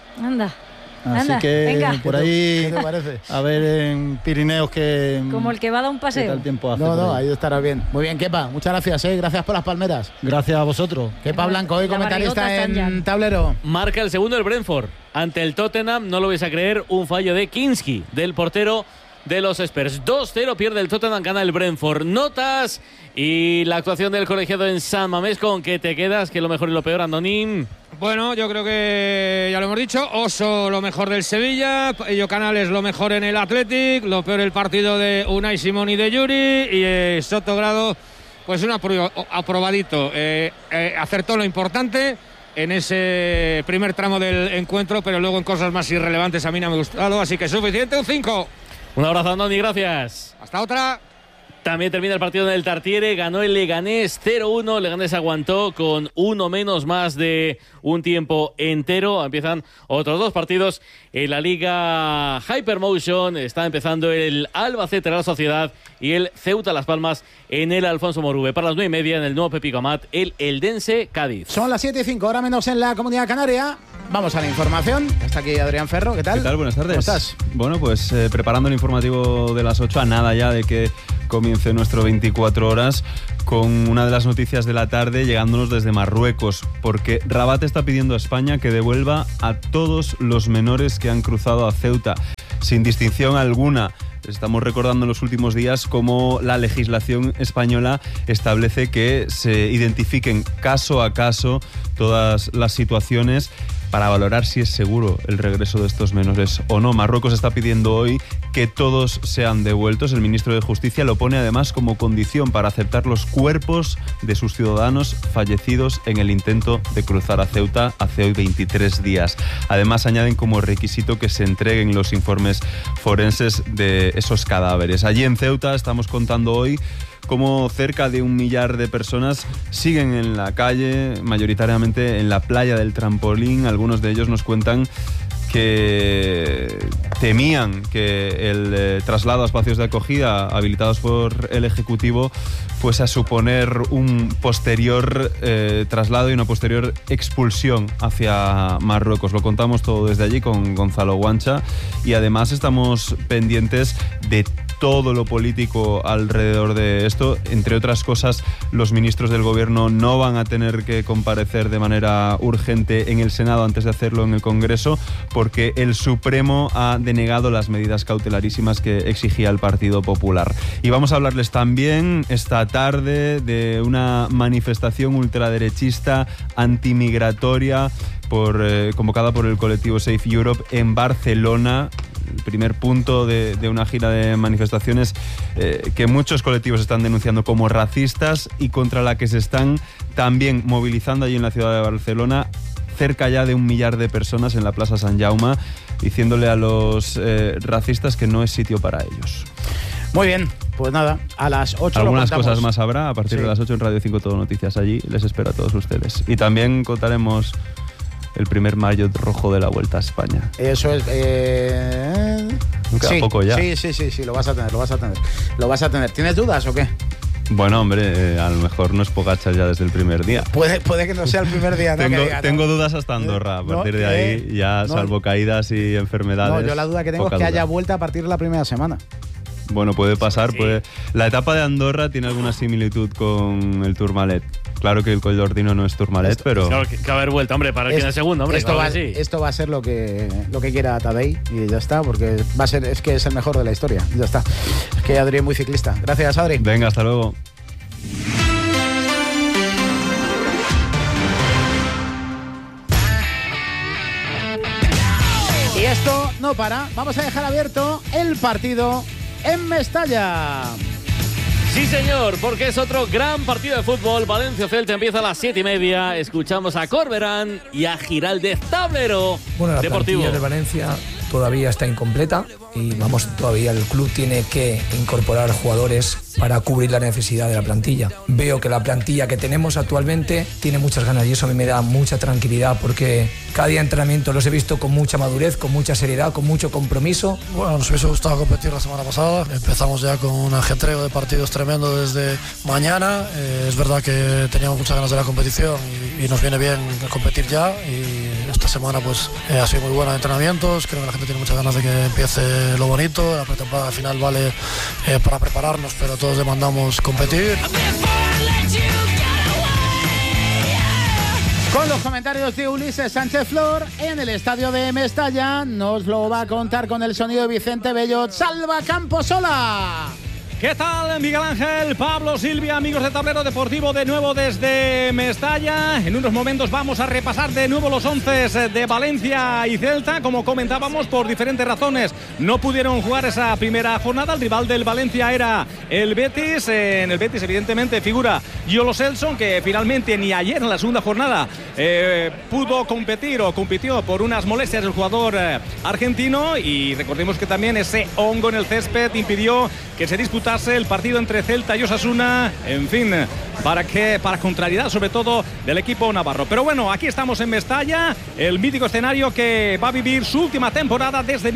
E: Así que
F: venga.
E: Por ahí,
B: ¿qué te parece?
E: A ver en Pirineos
F: como el que va a dar un paseo.
E: ¿Qué tal tiempo hace?
B: No, ahí estará bien. Muy bien, Kepa, muchas gracias, gracias por las palmeras.
E: Gracias a vosotros.
B: Kepa Blanco, hoy comentarista en Tablero.
D: Marca el segundo el Brentford ante el Tottenham, no lo vais a creer, un fallo de Kinski, del portero de los Spurs. 2-0 pierde el Tottenham, gana el Brentford. Notas y la actuación del colegiado en San Mamés. ¿Con qué te quedas? ¿Qué es lo mejor y lo peor, Andonín?
A: Bueno, yo creo que ya lo hemos dicho. Oso lo mejor del Sevilla, Pello Canales lo mejor en el Athletic, lo peor el partido de Unai Simón y de Yuri, y Sotogrado pues un aprobadito. Acertó lo importante en ese primer tramo del encuentro, pero luego en cosas más irrelevantes a mí no me ha gustado, así que suficiente, un 5.
D: Un abrazo, Andoni, gracias.
A: Hasta otra.
D: También termina el partido en el Tartiere, ganó el Leganés 0-1, Leganés aguantó con uno menos más de un tiempo entero. Empiezan otros dos partidos en la Liga Hypermotion, está empezando el Albacete Real Sociedad y el Ceuta Las Palmas en el Alfonso Morube. Para las 9:30 en el nuevo Pepico Amat, el Eldense Cádiz.
B: Son las 7:05, hora menos en la Comunidad Canaria. Vamos a la información. Está aquí Adrián Ferro, ¿qué tal?
H: ¿Qué tal? Buenas tardes.
B: ¿Cómo estás?
H: Bueno, pues preparando el informativo de las 8, a nada ya de que comience nuestro 24 horas, con una de las noticias de la tarde llegándonos desde Marruecos, porque Rabat está pidiendo a España que devuelva a todos los menores que han cruzado a Ceuta, sin distinción alguna. Estamos recordando en los últimos días cómo la legislación española establece que se identifiquen caso a caso todas las situaciones para valorar si es seguro el regreso de estos menores o no. Marruecos está pidiendo hoy que todos sean devueltos. El ministro de Justicia lo pone además como condición para aceptar los cuerpos de sus ciudadanos fallecidos en el intento de cruzar a Ceuta hace hoy 23 días. Además añaden como requisito que se entreguen los informes forenses de esos cadáveres. Allí en Ceuta estamos contando hoy cómo cerca de 1 millar de personas siguen en la calle, mayoritariamente en la playa del Trampolín. Algunos de ellos nos cuentan que temían que el traslado a espacios de acogida habilitados por el Ejecutivo fuese a suponer un posterior traslado y una posterior expulsión hacia Marruecos. Lo contamos todo desde allí con Gonzalo Guancha y además estamos pendientes de todo lo político alrededor de esto. Entre otras cosas, los ministros del gobierno no van a tener que comparecer de manera urgente en el Senado antes de hacerlo en el Congreso, porque el Supremo ha denegado las medidas cautelarísimas que exigía el Partido Popular. Y vamos a hablarles también esta tarde de una manifestación ultraderechista antimigratoria convocada por el colectivo Safe Europe en Barcelona. El primer punto de una gira de manifestaciones que muchos colectivos están denunciando como racistas y contra la que se están también movilizando allí en la ciudad de Barcelona, cerca ya de 1 millar de personas en la Plaza Sant Jaume, diciéndole a los racistas que no es sitio para ellos.
B: Muy bien, pues nada, a las 8
H: algunas cosas más habrá a partir de las 8 en Radio 5 Todo Noticias. Allí les espero a todos ustedes. Y también contaremos el primer maillot rojo de la Vuelta a España.
B: Eso es...
H: Queda poco ya.
B: Sí, lo vas a tener. ¿Tienes dudas o qué?
H: Bueno, hombre, a lo mejor no es Pogačar ya desde el primer día.
B: Puede que no sea el primer día.
H: Tengo dudas hasta Andorra. A partir de ahí, ya salvo caídas y enfermedades.
B: No, yo la duda que tengo es que haya vuelta a partir de la primera semana.
H: Bueno, puede pasar.
D: Sí.
H: La etapa de Andorra tiene alguna similitud con el Tourmalet. Claro que el Coll d'Ordino no es Tourmalet, pero...
D: Claro, que va a haber vuelta, hombre, para el que en el segundo, hombre.
B: Esto,
D: claro
B: esto va a ser lo que quiera Tadej y ya está, porque es que es el mejor de la historia. Ya está. Es que Adri es muy ciclista. Gracias, Adri.
H: Venga, hasta luego.
B: Y esto no para. Vamos a dejar abierto el partido en Mestalla.
D: Sí, señor, porque es otro gran partido de fútbol. Valencia-Celta empieza a las 7:30. Escuchamos a Corberán y a Giraldez, tablero
I: la
D: deportivo.
I: Plantilla de Valencia todavía está incompleta y todavía el club tiene que incorporar jugadores para cubrir la necesidad de la plantilla. Veo que la plantilla que tenemos actualmente tiene muchas ganas y eso a mí me da mucha tranquilidad porque cada día de entrenamiento los he visto con mucha madurez, con mucha seriedad, con mucho compromiso.
J: Bueno, nos hubiese gustado competir la semana pasada. Empezamos ya con un ajetreo de partidos tremendo desde mañana. Es verdad que teníamos muchas ganas de la competición y nos viene bien competir ya. Y esta semana ha sido muy buena de entrenamientos. Creo que la gente tiene muchas ganas de que empiece lo bonito. La pretemporada final vale para prepararnos, pero todos demandamos competir.
B: Con los comentarios de Ulises Sánchez Flor en el estadio de Mestalla, nos lo va a contar con el sonido de Vicente Bellot. ¡Salva Camposola!
K: ¿Qué tal, Miguel Ángel? Pablo, Silvia, amigos de Tablero Deportivo, de nuevo desde Mestalla. En unos momentos vamos a repasar de nuevo los 11 de Valencia y Celta. Como comentábamos, por diferentes razones no pudieron jugar esa primera jornada. El rival del Valencia era el Betis. En el Betis, evidentemente, figura Giolo Selson, que finalmente ni ayer en la segunda jornada pudo competir o compitió por unas molestias del jugador argentino. Y recordemos que también ese hongo en el césped impidió que se disputase el partido entre Celta y Osasuna, en fin, para contrariedad sobre todo del equipo navarro. Pero bueno, aquí estamos en Mestalla, el mítico escenario que va a vivir su última temporada desde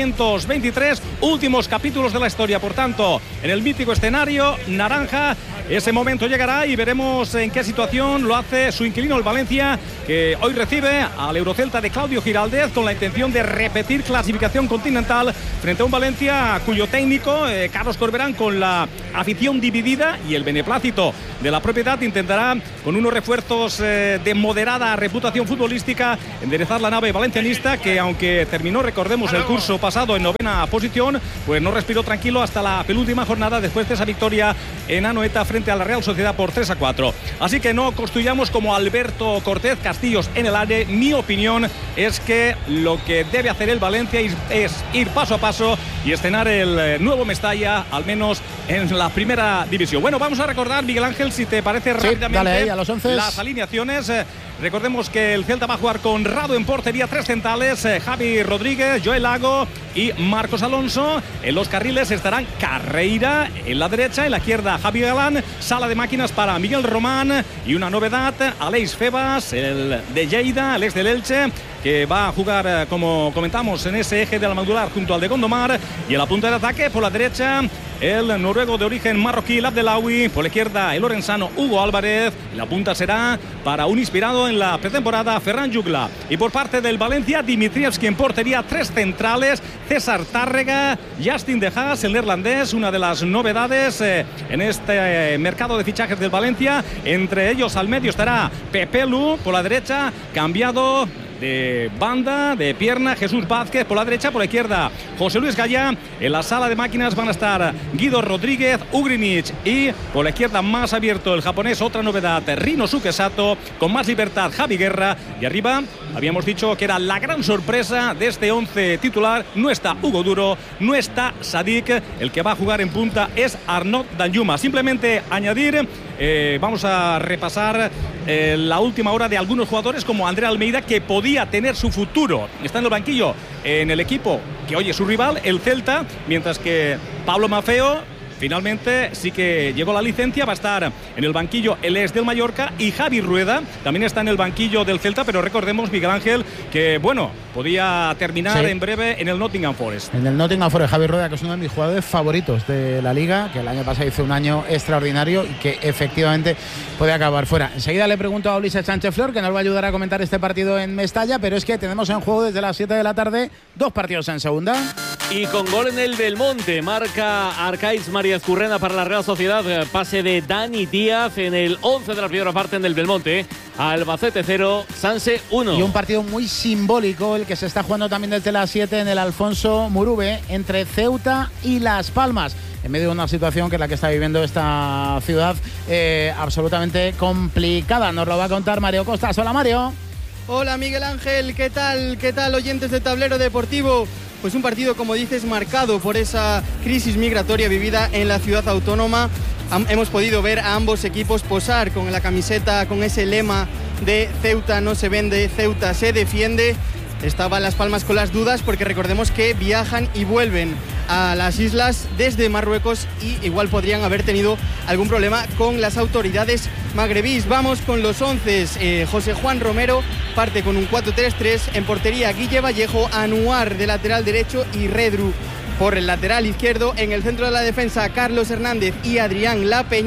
K: 1923, últimos capítulos de la historia. Por tanto, en el mítico escenario naranja, ese momento llegará y veremos en qué situación lo hace su inquilino, el Valencia, que hoy recibe al Eurocelta de Claudio Giraldez con la intención de repetir clasificación continental frente a un Valencia cuyo técnico, Carlos Corberán, con la afición dividida y el beneplácito de la propiedad, intentará con unos refuerzos de moderada reputación futbolística enderezar la nave valencianista, que aunque terminó, recordemos, el curso pasado en 9ª posición, pues no respiró tranquilo hasta la penúltima jornada después de esa victoria en Anoeta frente a la Real Sociedad por 3-4. Así que no construyamos como Alberto Cortés, castillos en el aire. Mi opinión es que lo que debe hacer el Valencia es ir paso a paso y escenar el nuevo Mestalla, al menos en la primera división. Bueno, vamos a recordar, Miguel Ángel, si te parece, rápidamente,
B: dale ahí, a los 11.
K: Las alineaciones. Recordemos que el Celta va a jugar con Rado en portería, 3 centrales, Javi Rodríguez, Joel Lago y Marcos Alonso. En los carriles estarán Carreira en la derecha, en la izquierda Javi Galán, sala de máquinas para Miguel Román y una novedad, Aleix Febas, el de Lleida, el ex del Elche, que va a jugar, como comentamos, en ese eje del Almandular junto al de Gondomar. Y en la punta de ataque, por la derecha, el noruego de origen marroquí, el Abdelawi. Por la izquierda, el lorenzano Hugo Álvarez. Y la punta será para un inspirado en la pretemporada, Ferran Jugla. Y por parte del Valencia, Dimitrievski en portería, 3 centrales, César Tárrega, Justin De Haas, el neerlandés, una de las novedades en este mercado de fichajes del Valencia. Entre ellos, al medio estará Pepe Lu, por la derecha, cambiado de banda, de pierna, Jesús Vázquez por la derecha, por la izquierda José Luis Gallá. En la sala de máquinas van a estar Guido Rodríguez, Ugrinic, y por la izquierda, más abierto, el japonés, otra novedad, Rino Sukesato, con más libertad, Javi Guerra. Y arriba habíamos dicho que era la gran sorpresa de este 11 titular. No está Hugo Duro, no está Sadik, el que va a jugar en punta es Arnaud Danjuma. Simplemente añadir, vamos a repasar la última hora de algunos jugadores como André Almeida, que podía tener su futuro, está en el banquillo en el equipo que hoy es su rival, el Celta, mientras que Pablo Maffeo finalmente sí que llegó la licencia, va a estar en el banquillo el ex del Mallorca, y Javi Rueda también está en el banquillo del Celta, pero recordemos, Miguel Ángel, que bueno, podía terminar en breve en el Nottingham Forest.
B: En el Nottingham Forest, Javi Rueda, que es uno de mis jugadores favoritos de la Liga, que el año pasado hizo un año extraordinario y que efectivamente puede acabar fuera. Enseguida le pregunto a Ulises Sánchez Flor, que nos va a ayudar a comentar este partido en Mestalla, pero es que tenemos en juego desde las 7 de la tarde 2 partidos en segunda.
D: Y con gol en el Belmonte, marca Arcaiz María Currena para la Real Sociedad, pase de Dani Díaz en el 11 de la primera parte en el Belmonte. Albacete 0, Sanse 1.
B: Y un partido muy simbólico, el que se está jugando también desde las 7 en el Alfonso Murube, entre Ceuta y Las Palmas, en medio de una situación que es la que está viviendo esta ciudad absolutamente complicada. Nos lo va a contar Mario Costas. Hola, Mario.
L: Hola, Miguel Ángel, ¿qué tal? ¿Qué tal, oyentes de Tablero Deportivo? Pues un partido, como dices, marcado por esa crisis migratoria vivida en la ciudad autónoma. Hemos podido ver a ambos equipos posar con la camiseta, con ese lema de Ceuta no se vende, Ceuta se defiende. Estaban Las Palmas con las dudas, porque recordemos que viajan y vuelven a las islas desde Marruecos y igual podrían haber tenido algún problema con las autoridades magrebíes. Vamos con los 11. José Juan Romero parte con un 4-3-3. En portería, Guille Vallejo, Anuar de lateral derecho y Redru por el lateral izquierdo. En el centro de la defensa, Carlos Hernández y Adrián La Peña.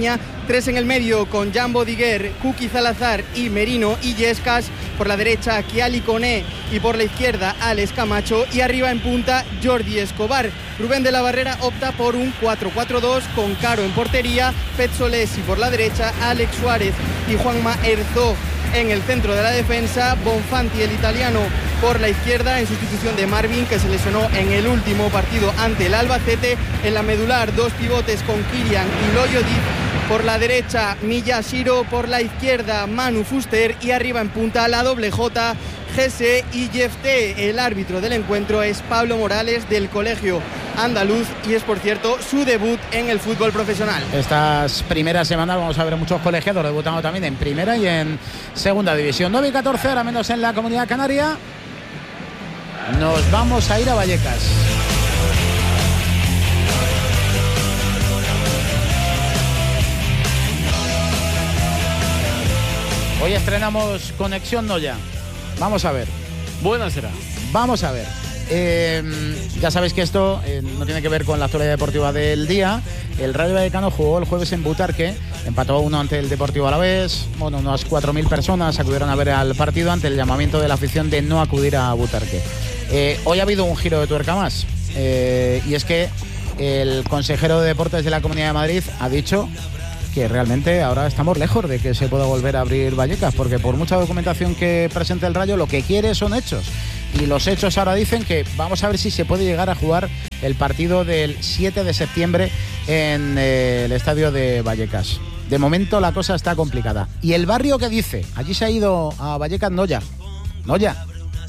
L: Tres en el medio con Jambo Diguer, Kuki Salazar y Merino Illescas. Por la derecha Kiali Koné y por la izquierda Alex Camacho. Y arriba en punta Jordi Escobar. Rubén de la Barrera opta por un 4-4-2 con Caro en portería, Pezzolesi por la derecha, Alex Suárez y Juanma Herzog en el centro de la defensa, Bonfanti el italiano por la izquierda en sustitución de Marvin, que se lesionó en el último partido ante el Albacete. En la medular, dos pivotes con Kilian y Loyodic. Por la derecha Miyashiro, por la izquierda Manu Fuster y arriba en punta la doble J, Gese y Jefté. El árbitro del encuentro es Pablo Morales del Colegio Andaluz y es, por cierto, su debut en el fútbol profesional.
B: Estas primeras semanas vamos a ver muchos colegiados debutando también en primera y en segunda división. 9 y 14, ahora menos en la Comunidad Canaria. Nos vamos a ir a Vallecas. Hoy estrenamos Conexión Noya. Vamos a ver.
D: Buena será.
B: Vamos a ver. Ya sabéis que esto no tiene que ver con la actualidad deportiva del día. El Rayo Vallecano jugó el jueves en Butarque, empató 1 ante el Deportivo Alavés. Bueno, unas 4.000 personas acudieron a ver al partido ante el llamamiento de la afición de no acudir a Butarque. Hoy ha habido un giro de tuerca más, y es que el consejero de Deportes de la Comunidad de Madrid ha dicho que realmente ahora estamos lejos de que se pueda volver a abrir Vallecas, porque por mucha documentación que presente el Rayo, lo que quiere son hechos. Y los hechos ahora dicen que vamos a ver si se puede llegar a jugar el partido del 7 de septiembre en el estadio de Vallecas. De momento la cosa está complicada. ¿Y el barrio qué dice? Allí se ha ido a Vallecas Noya. Noya.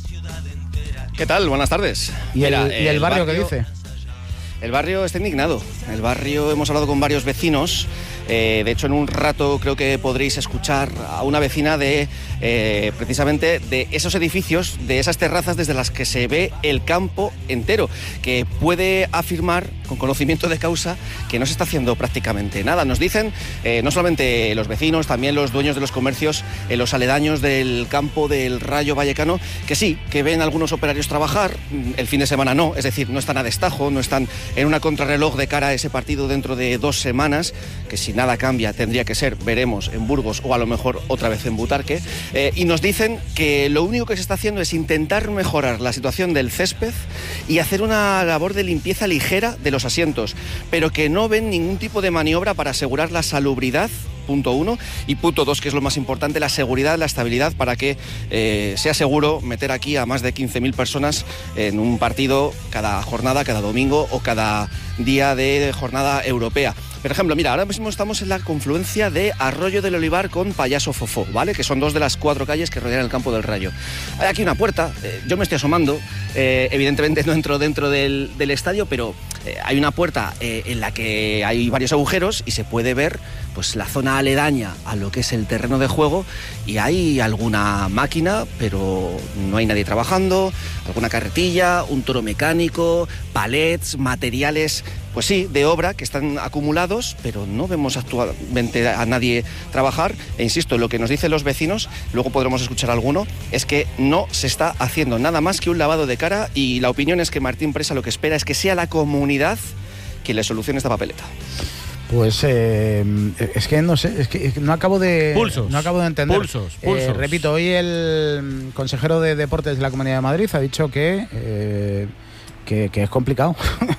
M: ¿Qué tal? Buenas tardes.
B: ¿Y el barrio qué dice?
M: El barrio está indignado. El barrio, hemos hablado con varios vecinos. De hecho, en un rato creo que podréis escuchar a una vecina de precisamente de esos edificios, de esas terrazas desde las que se ve el campo entero, que puede afirmar con conocimiento de causa que no se está haciendo prácticamente nada. Nos dicen no solamente los vecinos, también los dueños de los comercios en los aledaños del campo del Rayo Vallecano, que sí, que ven algunos operarios trabajar, el fin de semana no, es decir, no están a destajo, no están en una contrarreloj de cara a ese partido dentro de 2 semanas, que si nada cambia tendría que ser, veremos, en Burgos o a lo mejor otra vez en Butarque. Y nos dicen que lo único que se está haciendo es intentar mejorar la situación del césped y hacer una labor de limpieza ligera de los asientos, pero que no ven ningún tipo de maniobra para asegurar la salubridad, punto 1, y punto 2, que es lo más importante, la seguridad, la estabilidad, para que sea seguro meter aquí a más de 15.000 personas en un partido cada jornada, cada domingo o cada día de jornada europea. Por ejemplo, mira, ahora mismo estamos en la confluencia de Arroyo del Olivar con Payaso Fofó, ¿vale? Que son 2 de las 4 calles que rodean el campo del Rayo. Hay aquí una puerta, yo me estoy asomando, evidentemente no entro dentro del estadio, pero hay una puerta en la que hay varios agujeros y se puede ver pues la zona aledaña a lo que es el terreno de juego, y hay alguna máquina, pero no hay nadie trabajando, alguna carretilla, un toro mecánico, palets, materiales, pues sí, de obra que están acumulados, pero no vemos actualmente a nadie trabajar. E insisto, lo que nos dicen los vecinos, luego podremos escuchar alguno, es que no se está haciendo nada más que un lavado de cara, y la opinión es que Martín Presa lo que espera es que sea la comunidad quien le solucione esta papeleta.
B: Pues es que no sé, es que no acabo de entender.
D: Pulsos.
B: Repito, hoy el consejero de Deportes de la Comunidad de Madrid ha dicho que es complicado,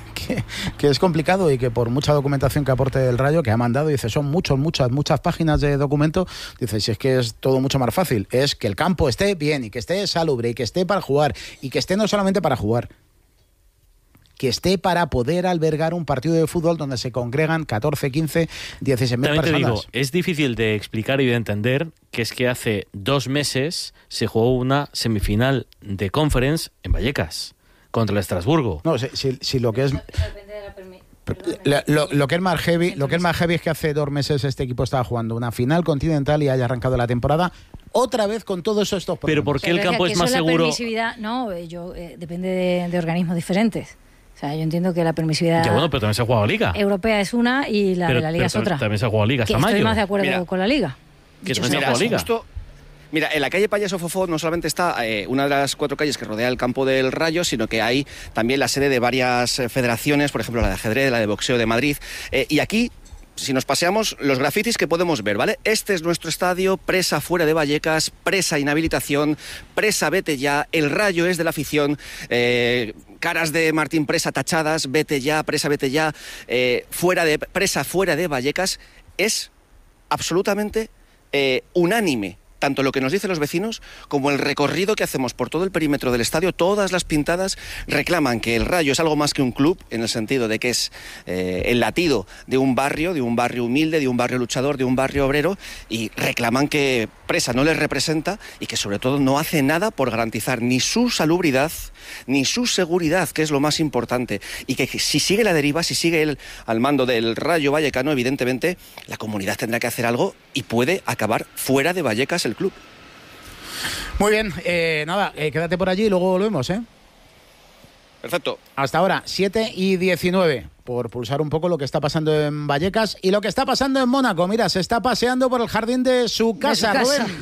B: que es complicado, y que por mucha documentación que aporte el Rayo, que ha mandado, dice, son muchas páginas de documento, dice, si es que es todo mucho más fácil, es que el campo esté bien y que esté salubre y que esté para jugar, y que esté no solamente para jugar, que esté para poder albergar un partido de fútbol donde se congregan 14, 15, 16.000 personas.
D: Te digo, es difícil de explicar y de entender que es que hace 2 meses se jugó una semifinal de Conference en Vallecas contra el Estrasburgo.
B: No, si lo que es... Lo que es más heavy, es que hace 2 meses este equipo estaba jugando una final continental y haya arrancado la temporada otra vez con todos estos problemas.
D: Pero ¿por qué el campo es más seguro?
F: La permisividad, no, depende de organismos diferentes. O sea, yo entiendo que la permisividad...
D: Ya, bueno, pero también se ha jugado Liga.
F: Europea es una y la de la Liga es otra.
D: También se ha jugado Liga hasta mayo.
F: Estoy más de acuerdo con la Liga.
D: Que también se ha jugado Liga.
M: Mira, en la calle Payaso Fofó no solamente está una de las 4 calles que rodea el campo del Rayo, sino que hay también la sede de varias federaciones, por ejemplo la de ajedrez, la de boxeo de Madrid, y aquí si nos paseamos los grafitis que podemos ver, ¿vale? Este es nuestro estadio, presa fuera de Vallecas, presa inhabilitación, presa vete ya, el Rayo es de la afición, caras de Martín Presa tachadas, vete ya, presa vete ya, presa fuera de Vallecas. Es absolutamente unánime tanto lo que nos dicen los vecinos como el recorrido que hacemos por todo el perímetro del estadio. Todas las pintadas reclaman que el Rayo es algo más que un club, en el sentido de que es el latido de un barrio humilde, de un barrio luchador, de un barrio obrero, y reclaman que Presa no les representa y que sobre todo no hace nada por garantizar ni su salubridad ni su seguridad, que es lo más importante, y que si sigue la deriva, si sigue él al mando del Rayo Vallecano, evidentemente la comunidad tendrá que hacer algo y puede acabar fuera de Vallecas el club.
B: Muy bien, quédate por allí y luego volvemos, ¿eh?
M: Perfecto.
B: Hasta ahora, 7:19, por pulsar un poco lo que está pasando en Vallecas y lo que está pasando en Mónaco. Mira, se está paseando por el jardín de su casa, Rubén.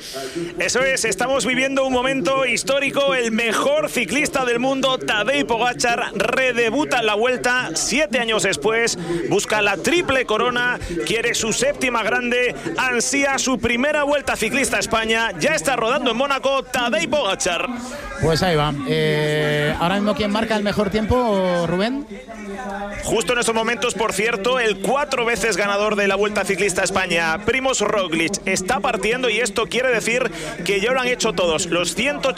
G: Eso es, estamos viviendo un momento histórico. El mejor ciclista del mundo, Tadej Pogačar, redebuta en la Vuelta 7 años después, busca la triple corona, quiere su séptima grande, ansía su primera Vuelta ciclista a España. Ya está rodando en Mónaco Tadej Pogačar.
B: Pues ahí va. Ahora mismo, ¿quién marca el mejor tiempo, Rubén?
G: Justo en estos momentos, por cierto, el 4 veces ganador de la Vuelta Ciclista a España, Primož Roglič, está partiendo, y esto quiere decir que ya lo han hecho todos los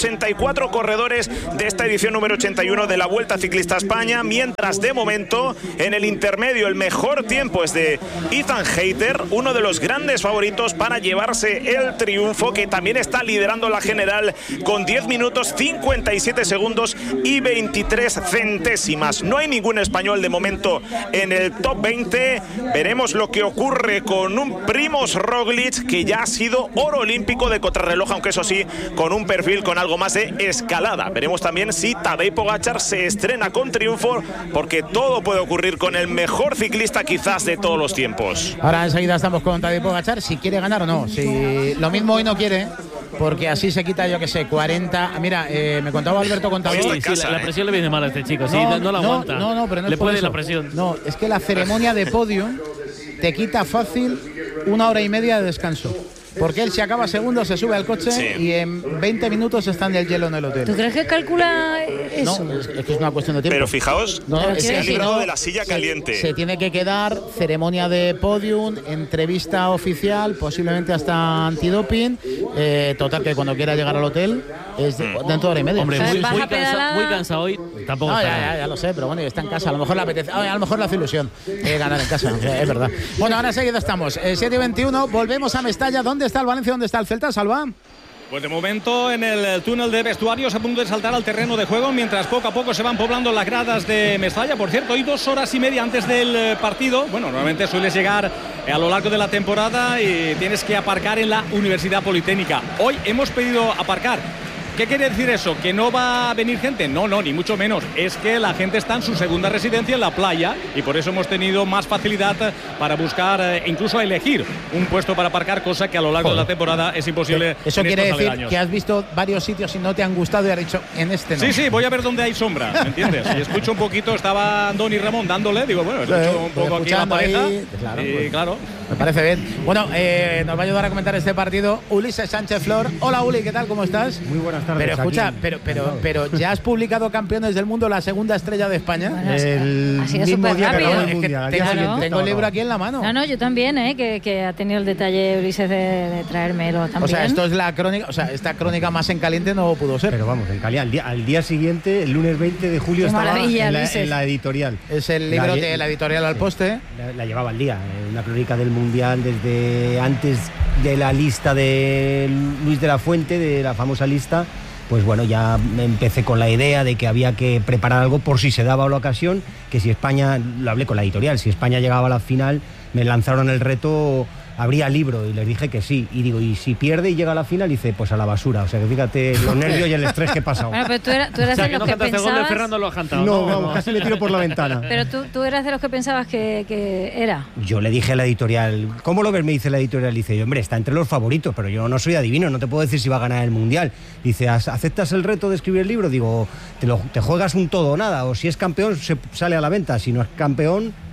G: 184 corredores de esta edición número 81 de la Vuelta Ciclista a España, mientras de momento en el intermedio el mejor tiempo es de Ethan Hayter, uno de los grandes favoritos para llevarse el triunfo, que también está liderando la general con 10 minutos 57 segundos y 23 centésimas. No hay ningún español de momento en el top 20. Veremos lo que ocurre con un Primož Roglič, que ya ha sido oro olímpico de contrarreloj, aunque eso sí, con un perfil con algo más de escalada. Veremos también si Tadej Pogačar se estrena con triunfo, porque todo puede ocurrir con el mejor ciclista quizás de todos los tiempos.
B: Ahora enseguida estamos con Tadej Pogačar, si quiere ganar o no. Si lo mismo hoy no quiere, porque así se quita, yo que sé, 40. Mira, me contaba Alberto Contador.
D: La presión le viene mal a este chico, no la aguanta.
B: No, pero no
D: le
B: es por
D: puede
B: eso.
D: La presión.
B: No, es que la ceremonia de podio te quita fácil 1 hora y media de descanso. Porque él, si acaba segundo, se sube al coche y en 20 minutos está en el hielo en el hotel.
F: ¿Tú crees que calcula eso?
B: No, es que es una cuestión de tiempo.
G: Pero fijaos, se ha librado de la silla caliente.
B: Se tiene que quedar, ceremonia de podium, entrevista oficial, posiblemente hasta antidoping. Total, que cuando quiera llegar al hotel es dentro de hora y media.
D: Hombre, muy cansado hoy. Tampoco
B: no, ya lo sé, pero bueno, está en casa. A lo mejor le apetece. A lo mejor le hace ilusión ganar en casa. Es verdad. Bueno, ahora seguido estamos. 7:21, volvemos a Mestalla. ¿Dónde está el Valencia? ¿Dónde está el Celta, Salva?
K: Pues de momento en el túnel de vestuarios, a punto de saltar al terreno de juego, mientras poco a poco se van poblando las gradas de Mestalla. Por cierto, hoy 2 horas y media antes del partido. Bueno, normalmente sueles llegar a lo largo de la temporada y tienes que aparcar en la Universidad Politécnica. Hoy hemos pedido aparcar. ¿Qué quiere decir eso? ¿Que no va a venir gente? No, ni mucho menos. Es que la gente está en su segunda residencia en la playa y por eso hemos tenido más facilidad para buscar, incluso elegir un puesto para aparcar, cosa que a lo largo de la temporada es imposible.
B: Eso quiere decir que has visto varios sitios y no te han gustado y has dicho, en este no.
K: Sí, voy a ver dónde hay sombra, ¿me entiendes? Y escucho un poquito, estaba Andoni Ramón dándole, digo, bueno, escucho un poco aquí la pareja. Claro.
B: Me parece bien. Bueno, nos va a ayudar a comentar este partido Ulises Sánchez Flor. Hola, Uli, ¿qué tal? ¿Cómo estás?
N: Muy buenas tardes.
B: Pero escucha, pero ¿ya has publicado Campeones del Mundo, la segunda estrella de España?
F: El mismo día que
B: acabó el Mundial. Tengo el libro aquí en la mano.
F: No, yo también, que ha tenido el detalle Ulises de traérmelo también.
B: O sea, esto es la crónica, esta crónica más en caliente no pudo ser.
N: Pero vamos, en caliente. Al día siguiente, el lunes 20 de julio, estaba en la editorial.
B: Es el libro de la editorial Al Poste.
N: La llevaba al día, una crónica del Mundial desde antes de la lista de Luis de la Fuente, de la famosa lista. Pues bueno, ya empecé con la idea de que había que preparar algo por si se daba la ocasión, que si España, lo hablé con la editorial, si España llegaba a la final, me lanzaron el reto, habría libro, y les dije que sí. Y digo, y si pierde y llega a la final, dice, pues a la basura. O sea, que fíjate los nervios y el estrés que he pasado.
F: Bueno, pero tú eras de los que pensabas...
D: gol de Fernando lo ha cantado.
N: No, vamos, casi le tiro por la ventana.
F: Pero tú eras de los que pensabas que era.
N: Yo le dije a la editorial, ¿cómo lo ves? Me dice la editorial, dice, hombre, está entre los favoritos, pero yo no soy adivino, no te puedo decir si va a ganar el Mundial. Dice, ¿aceptas el reto de escribir el libro? Digo, te juegas un todo o nada, o si es campeón, se sale a la venta, si no es campeón,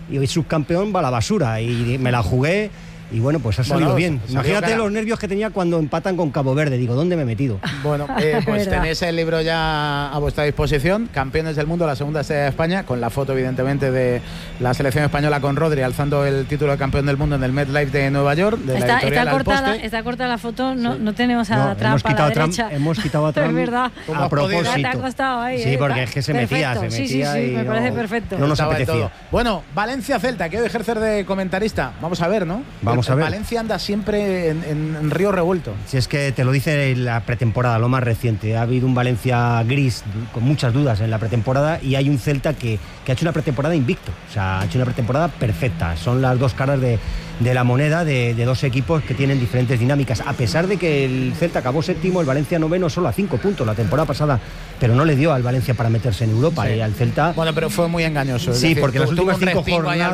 N: y hoy subcampeón va a la basura, y me la jugué. Y bueno, pues ha salido bien. Imagínate los nervios que tenía cuando empatan con Cabo Verde. Digo, ¿dónde me he metido?
B: Bueno, pues tenéis el libro ya a vuestra disposición. Campeones del mundo, la segunda sede de España, con la foto, evidentemente, de la selección española con Rodri alzando el título de campeón del mundo en el MetLife de Nueva York. De la editorial Al Poste.
F: Está cortada la foto, no tenemos a Trump a la derecha.
N: Hemos quitado a Trump.
F: Es verdad.
N: A propósito.
F: Te ha costado ahí.
N: Sí, porque es que se metía.
F: Sí, me parece perfecto.
N: No nos apetecía.
B: Bueno, Valencia-Celta, quiero ejercer de comentarista. Vamos a ver, ¿no?
N: Vamos a ver.
B: Valencia anda siempre en río revuelto.
N: Si es que te lo dice la pretemporada, lo más reciente. Ha habido un Valencia gris con muchas dudas en la pretemporada y hay un Celta que ha hecho una pretemporada invicto. O sea, ha hecho una pretemporada perfecta. Son las dos caras de la moneda de dos equipos que tienen diferentes dinámicas. A pesar de que el Celta acabó séptimo, el Valencia noveno, solo a 5 puntos la temporada pasada, pero no le dio al Valencia para meterse en Europa.
B: Sí.
N: Y al Celta...
B: Bueno, pero fue muy engañoso.
N: Sí, porque en las últimas 5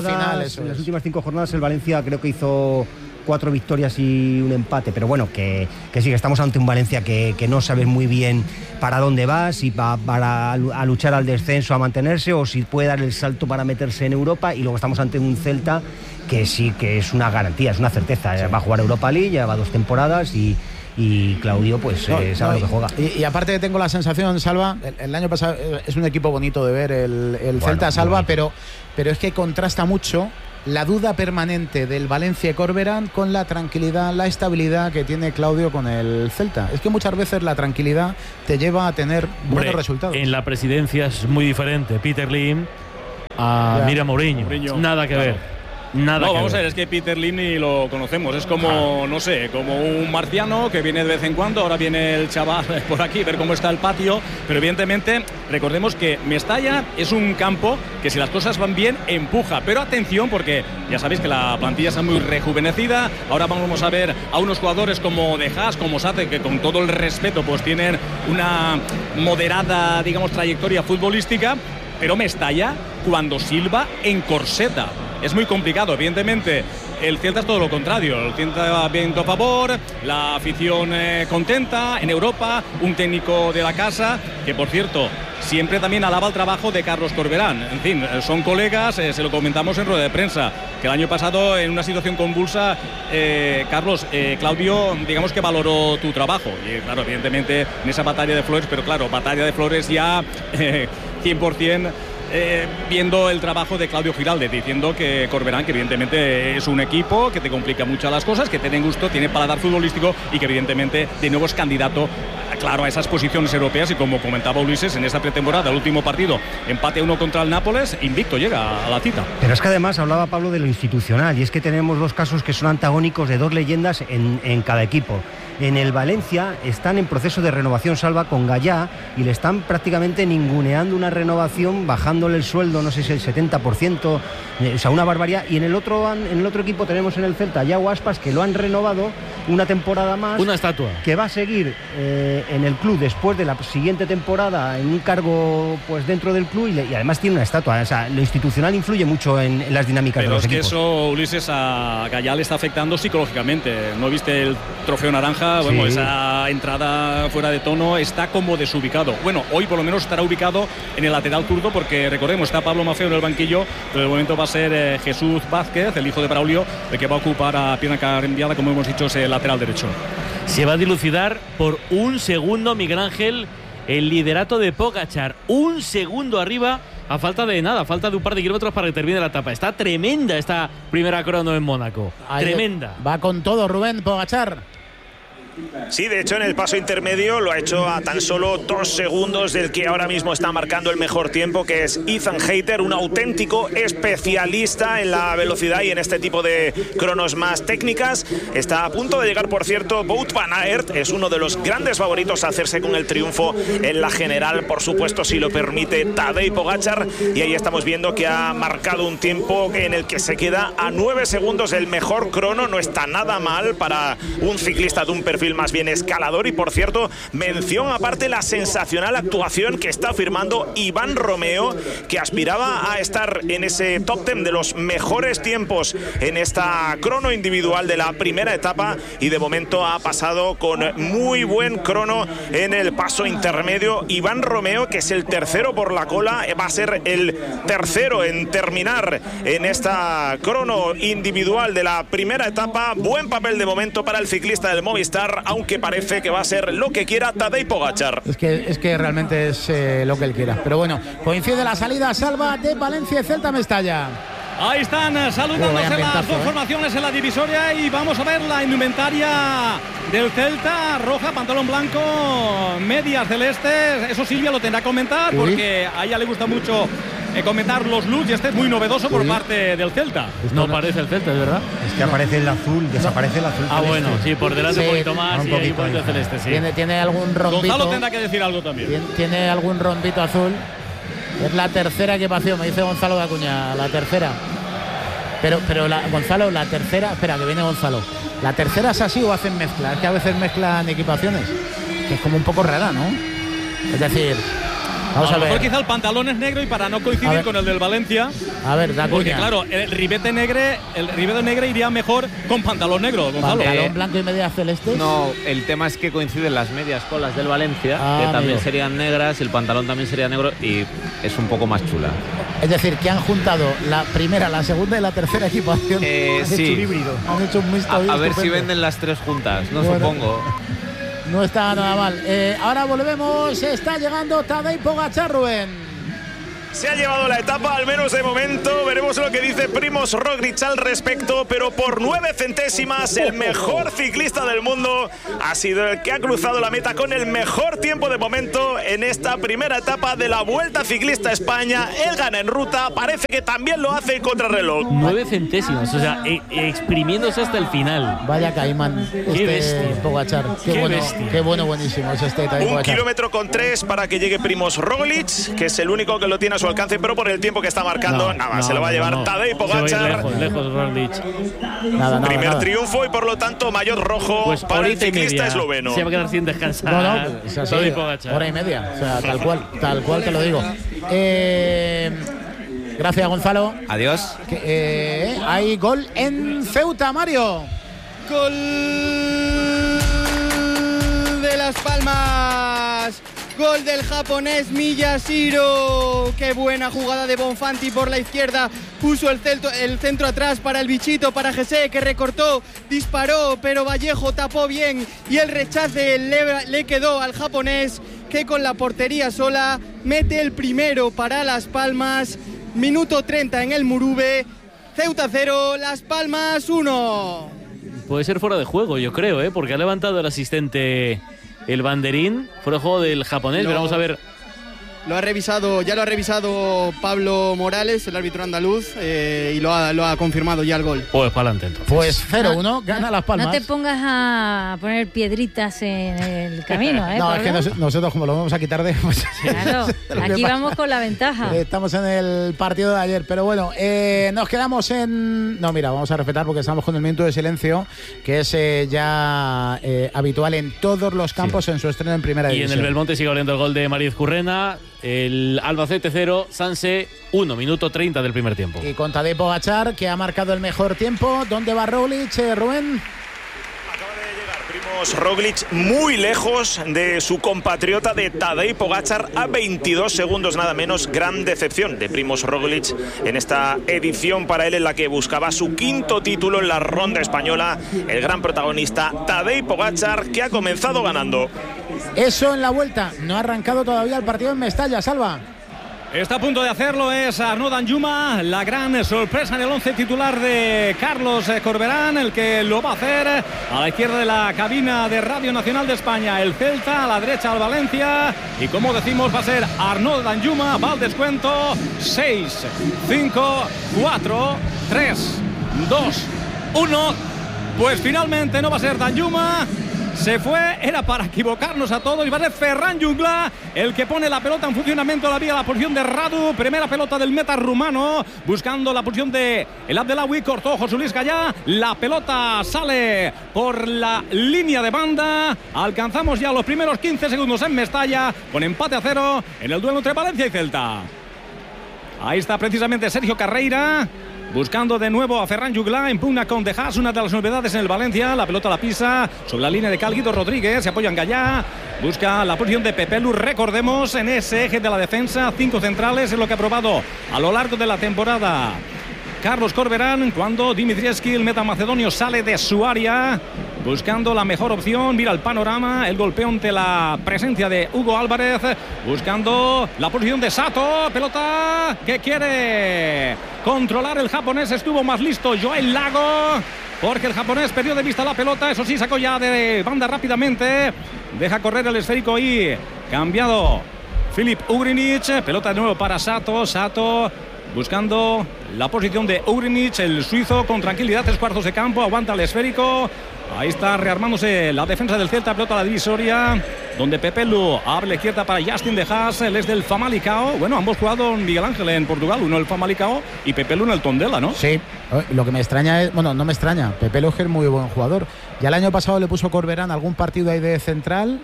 B: jornadas
N: el Valencia creo que hizo 4 victorias y un empate, pero bueno, que sí, que estamos ante un Valencia que no sabes muy bien para dónde va, si va a luchar al descenso, a mantenerse, o si puede dar el salto para meterse en Europa, y luego estamos ante un Celta que sí que es una garantía, es una certeza, sí. Va a jugar Europa League, lleva 2 temporadas y Claudio pues sabe lo que juega.
B: Y aparte tengo la sensación, Salva, el año pasado es un equipo bonito de ver el Celta, Salva, pero es que contrasta mucho la duda permanente del Valencia y Corberán con la tranquilidad, la estabilidad que tiene Claudio con el Celta. Es que muchas veces la tranquilidad te lleva a tener buenos resultados.
D: En la presidencia es muy diferente Peter Lim a Mira Mourinho. Nada que ver.
K: Vamos a ver, es que Peter Lim ni lo conocemos, es como, no sé, como un marciano que viene de vez en cuando, ahora viene el chaval por aquí, ver cómo está el patio, pero evidentemente recordemos que Mestalla es un campo que si las cosas van bien, empuja, pero atención porque ya sabéis que la plantilla está muy rejuvenecida, ahora vamos a ver a unos jugadores como De Haas, como Sate, que con todo el respeto pues tienen una moderada, digamos, trayectoria futbolística, pero Mestalla, cuando silba, encorseta. Es muy complicado, evidentemente. El Celta es todo lo contrario. El Celta va viento a favor, la afición contenta en Europa, un técnico de la casa que, por cierto, siempre también alaba el trabajo de Carlos Corberán. En fin, son colegas, se lo comentamos en rueda de prensa, que el año pasado en una situación convulsa, Carlos, Claudio, digamos que valoró tu trabajo. Y claro, evidentemente en esa batalla de Flores, pero claro, batalla de Flores ya 100%. Viendo el trabajo de Claudio Giralde, diciendo que Corberán, que evidentemente es un equipo que te complica mucho las cosas, que tiene gusto, tiene paladar futbolístico y que evidentemente de nuevo es candidato, claro, a esas posiciones europeas. Y como comentaba Ulises, en esta pretemporada, el último partido, empate 1 contra el Nápoles, invicto llega a la cita.
N: Pero es que además hablaba Pablo de lo institucional, y es que tenemos 2 casos que son antagónicos de 2 leyendas en cada equipo. En el Valencia están en proceso de renovación, Salva, con Gallá, y le están prácticamente ninguneando una renovación, bajándole el sueldo, no sé si el 70%, o sea, una barbaridad. Y en el otro equipo tenemos en el Celta a Yago Aspas, que lo han renovado una temporada más.
D: Una estatua.
N: Que va a seguir en el club después de la siguiente temporada en un cargo pues dentro del club, y además tiene una estatua. O sea, lo institucional influye mucho en las dinámicas de los equipos.
K: Pero es que eso, Ulises, a Gallá le está afectando psicológicamente. ¿No viste el trofeo naranja? Bueno, sí. Esa entrada fuera de tono, está como desubicado. Bueno, hoy por lo menos estará ubicado en el lateral zurdo, porque recordemos, está Pablo Maffeo en el banquillo, pero de momento va a ser Jesús Vázquez, el hijo de Braulio, el que va a ocupar a pierna cambiada, como hemos dicho, ese lateral derecho.
D: Se va a dilucidar por un segundo, Miguel Ángel, el liderato de Pogačar. Un segundo arriba, a falta de nada, a falta de un par de kilómetros para que termine la etapa. Está tremenda esta primera crono en Mónaco.
B: Ahí
D: tremenda.
B: Va con todo Rubén Pogačar.
G: Sí, de hecho en el paso intermedio lo ha hecho a tan solo 2 segundos del que ahora mismo está marcando el mejor tiempo, que es Ethan Hayter, un auténtico especialista en la velocidad y en este tipo de cronos más técnicas. Está a punto de llegar, por cierto, Wout van Aert, es uno de los grandes favoritos a hacerse con el triunfo en la general, por supuesto, si lo permite Tadej Pogačar, y ahí estamos viendo que ha marcado un tiempo en el que se queda a 9 segundos del mejor crono. No está nada mal para un ciclista de un perfil perfil más bien escalador. Y por cierto, mención aparte la sensacional actuación que está firmando Iván Romeo, que aspiraba a estar en ese top 10 de los mejores tiempos en esta crono individual de la primera etapa, y de momento ha pasado con muy buen crono en el paso intermedio. Iván Romeo, que es el tercero por la cola, va a ser el tercero en terminar en esta crono individual de la primera etapa. Buen papel de momento para el ciclista del Movistar, aunque parece que va a ser lo que quiera Tadej Pogačar.
B: Es que realmente es lo que él quiera. Pero bueno, coincide la salida Salva de Valencia y Celta Mestalla.
K: Ahí están saludándose las dos formaciones en la divisoria, y vamos a ver la indumentaria del Celta: roja, pantalón blanco, medias celestes. Eso Silvia lo tendrá que comentar, porque a ella le gusta mucho comentar los looks, y este es muy novedoso por parte del Celta.
D: No parece el Celta, es verdad.
N: Es que aparece el azul, desaparece el azul.
D: Ah, celeste. Bueno, sí, por delante un poquito más, y hay un poquito celeste, sí.
B: Tiene algún rondito.
K: Gonzalo tendrá que decir algo también.
B: Tiene algún rondito azul. Es la tercera equipación, me dice Gonzalo de Acuña, la tercera. Pero Gonzalo, la tercera, espera, que viene Gonzalo. ¿La tercera es así o hacen mezcla? Es que a veces mezclan equipaciones, que es como un poco rara, ¿no? Es decir, vamos a ver.
K: A lo mejor quizá el pantalón es negro, y para no coincidir con el del Valencia.
B: A ver, de Acuña.
K: Porque claro, el ribete negro iría mejor con pantalón negro, Gonzalo.
B: ¿Pantalón blanco y medias celestes?
O: No, el tema es que coinciden las medias con las del Valencia, que también serían negras, y el pantalón también sería negro, y es un poco más chula.
B: Es decir, que han juntado la primera, la segunda y la tercera equipación.
O: Sí.
B: Hecho un híbrido. Han hecho un mixto.
O: A ver si venden las tres juntas, no supongo.
B: No está nada mal. Ahora volvemos. Está llegando Tadej Pogačar, Rubén.
G: Se ha llevado la etapa, al menos de momento. Veremos lo que dice Primož Roglič al respecto, pero por 9 centésimas el mejor ciclista del mundo ha sido el que ha cruzado la meta con el mejor tiempo de momento en esta primera etapa de la Vuelta Ciclista a España. Él gana en ruta, parece que también lo hace en contrarreloj.
D: 9 centésimos, o sea, exprimiéndose hasta el final.
B: Vaya caimán, Pogačar. Qué bueno, buenísimo es este Tadej Pogačar.
G: 1 kilómetro con 3 para que llegue Primož Roglič, que es el único que lo tiene a su alcance, pero por el tiempo que está marcando, se lo va a llevar Tadej Pogačar.
D: Lejos Roglič.
G: Primer triunfo, y por lo tanto maillot rojo
D: pues
G: para el ciclista esloveno.
D: Se va a quedar sin descansar.
B: Tadej Pogačar. Hora y media, o sea, tal cual te lo digo. Gracias, Gonzalo.
O: Adiós.
B: Hay gol en Ceuta, Mario.
L: Gol de Las Palmas. Gol del japonés Miyashiro. Qué buena jugada de Bonfanti por la izquierda. Puso el centro atrás para el bichito, para Jesse, que recortó, disparó, pero Vallejo tapó bien, y el rechace le quedó al japonés, que con la portería sola mete el primero para Las Palmas. Minuto 30 en el Murube. Ceuta 0, Las Palmas 1.
D: Puede ser fuera de juego, yo creo, porque ha levantado el asistente el banderín. Fuera de juego del japonés, pero vamos a ver.
L: Ya lo ha revisado Pablo Morales, el árbitro andaluz, y lo ha confirmado ya el gol.
D: Pues para adelante entonces.
B: Pues 0-1, gana Las Palmas.
F: No te pongas a poner piedritas en el camino,
B: No, es que nosotros como lo vamos a quitar de... Pues,
F: claro, aquí vamos con la ventaja.
B: Estamos en el partido de ayer, pero bueno, nos quedamos en... No, mira, vamos a respetar porque estamos con el minuto de silencio, que es ya habitual en todos los campos en su estreno en primera división.
D: Y en el Belmonte sigue oliendo el gol de Mariz Currena. El Albacete 0, Sanse 1, minuto 30 del primer tiempo.
B: Y con Tadej Pogačar, que ha marcado el mejor tiempo. ¿Dónde va Roglič, Rubén?
G: Acaba de llegar Primož Roglič muy lejos de su compatriota de Tadej Pogačar, a 22 segundos nada menos. Gran decepción de Primož Roglič en esta edición para él, en la que buscaba su quinto título en la ronda española. El gran protagonista Tadej Pogačar, que ha comenzado ganando.
B: Eso en la vuelta. No ha arrancado todavía el partido en Mestalla, Salva.
K: Está a punto de hacerlo, es Arnaud Danjuma, la gran sorpresa en el 11 titular de Carlos Corberán, el que lo va a hacer. A la izquierda de la cabina de Radio Nacional de España el Celta, a la derecha el Valencia, y como decimos va a ser Arnaud Danjuma. Va al descuento. 6, 5, 4, 3, 2, 1. Pues finalmente no va a ser Danjuma, se fue, era para equivocarnos a todos. Y va a ser Ferran Jungla el que pone la pelota en funcionamiento, la vía, la posición de Radu. Primera pelota del meta rumano, buscando la posición de el Abdelawi. Cortó José Luis Gallá. La pelota sale por la línea de banda. Alcanzamos ya los primeros 15 segundos en Mestalla, con empate a 0 en el duelo entre Valencia y Celta. Ahí está precisamente Sergio Carreira, buscando de nuevo a Ferran Jungla. Impugna con De Haas, una de las novedades en el Valencia. La pelota la pisa sobre la línea de Guido Rodríguez. Se apoya en Gallá. Busca la posición de Pepelu. Recordemos, en ese eje de la defensa, 5 centrales es lo que ha probado a lo largo de la temporada Carlos Corberán, cuando Dimitrievski, el meta macedonio, sale de su área buscando la mejor opción. Mira el panorama, el golpeo ante la presencia de Hugo Álvarez, buscando la posición de Sato. Pelota que quiere controlar el japonés. Estuvo más listo Joel Lago, porque el japonés perdió de vista la pelota. Eso sí, sacó ya de banda rápidamente. Deja correr el esférico y cambiado Filip Ugrinic. Pelota de nuevo para Sato. Sato buscando la posición de Ugrinic, el suizo, con tranquilidad, 3/4 de campo, aguanta el esférico. Ahí está rearmándose la defensa del Celta. Pelota a la divisoria, donde Pepelu abre la izquierda para Justin De Haas. Él es del Famalicão. Bueno, ambos jugado en Miguel Ángel en Portugal, uno en el Famalicão y Pepelu en el Tondela, ¿no?
B: Sí, lo que me extraña es, bueno, no me extraña, Pepelu es muy buen jugador. Ya el año pasado le puso Corberán algún partido ahí de central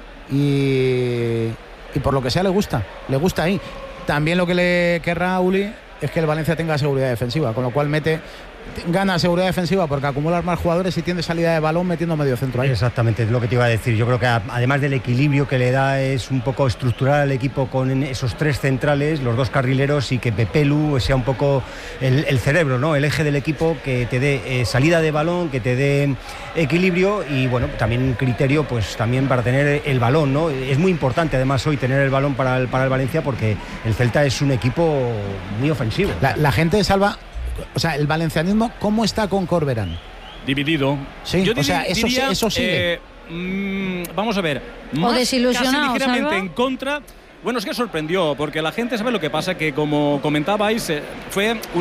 B: y por lo que sea le gusta ahí. También lo que le querrá a Uli es que el Valencia tenga seguridad defensiva, con lo cual gana seguridad defensiva porque acumula más jugadores y tiene salida de balón metiendo medio centro ahí.
N: Exactamente, es lo que te iba a decir. Yo creo que además del equilibrio que le da, es un poco estructurar al equipo con esos 3 centrales, los 2 carrileros, y que Pepelu sea un poco el cerebro, ¿no? El eje del equipo, que te dé salida de balón, que te dé equilibrio y bueno, también un criterio pues también para tener el balón, ¿no? Es muy importante además hoy tener el balón para el Valencia, porque el Celta es un equipo muy ofensivo.
B: La gente salva. O sea, el valencianismo, ¿cómo está con Corberán?
K: Dividido.
B: Sí, o sea, eso sigue.
K: Vamos a ver.
F: O desilusionado,
K: casi ligeramente
F: Salva.
K: en contra. Bueno, es que sorprendió, porque la gente sabe lo que pasa, que como comentabais, fue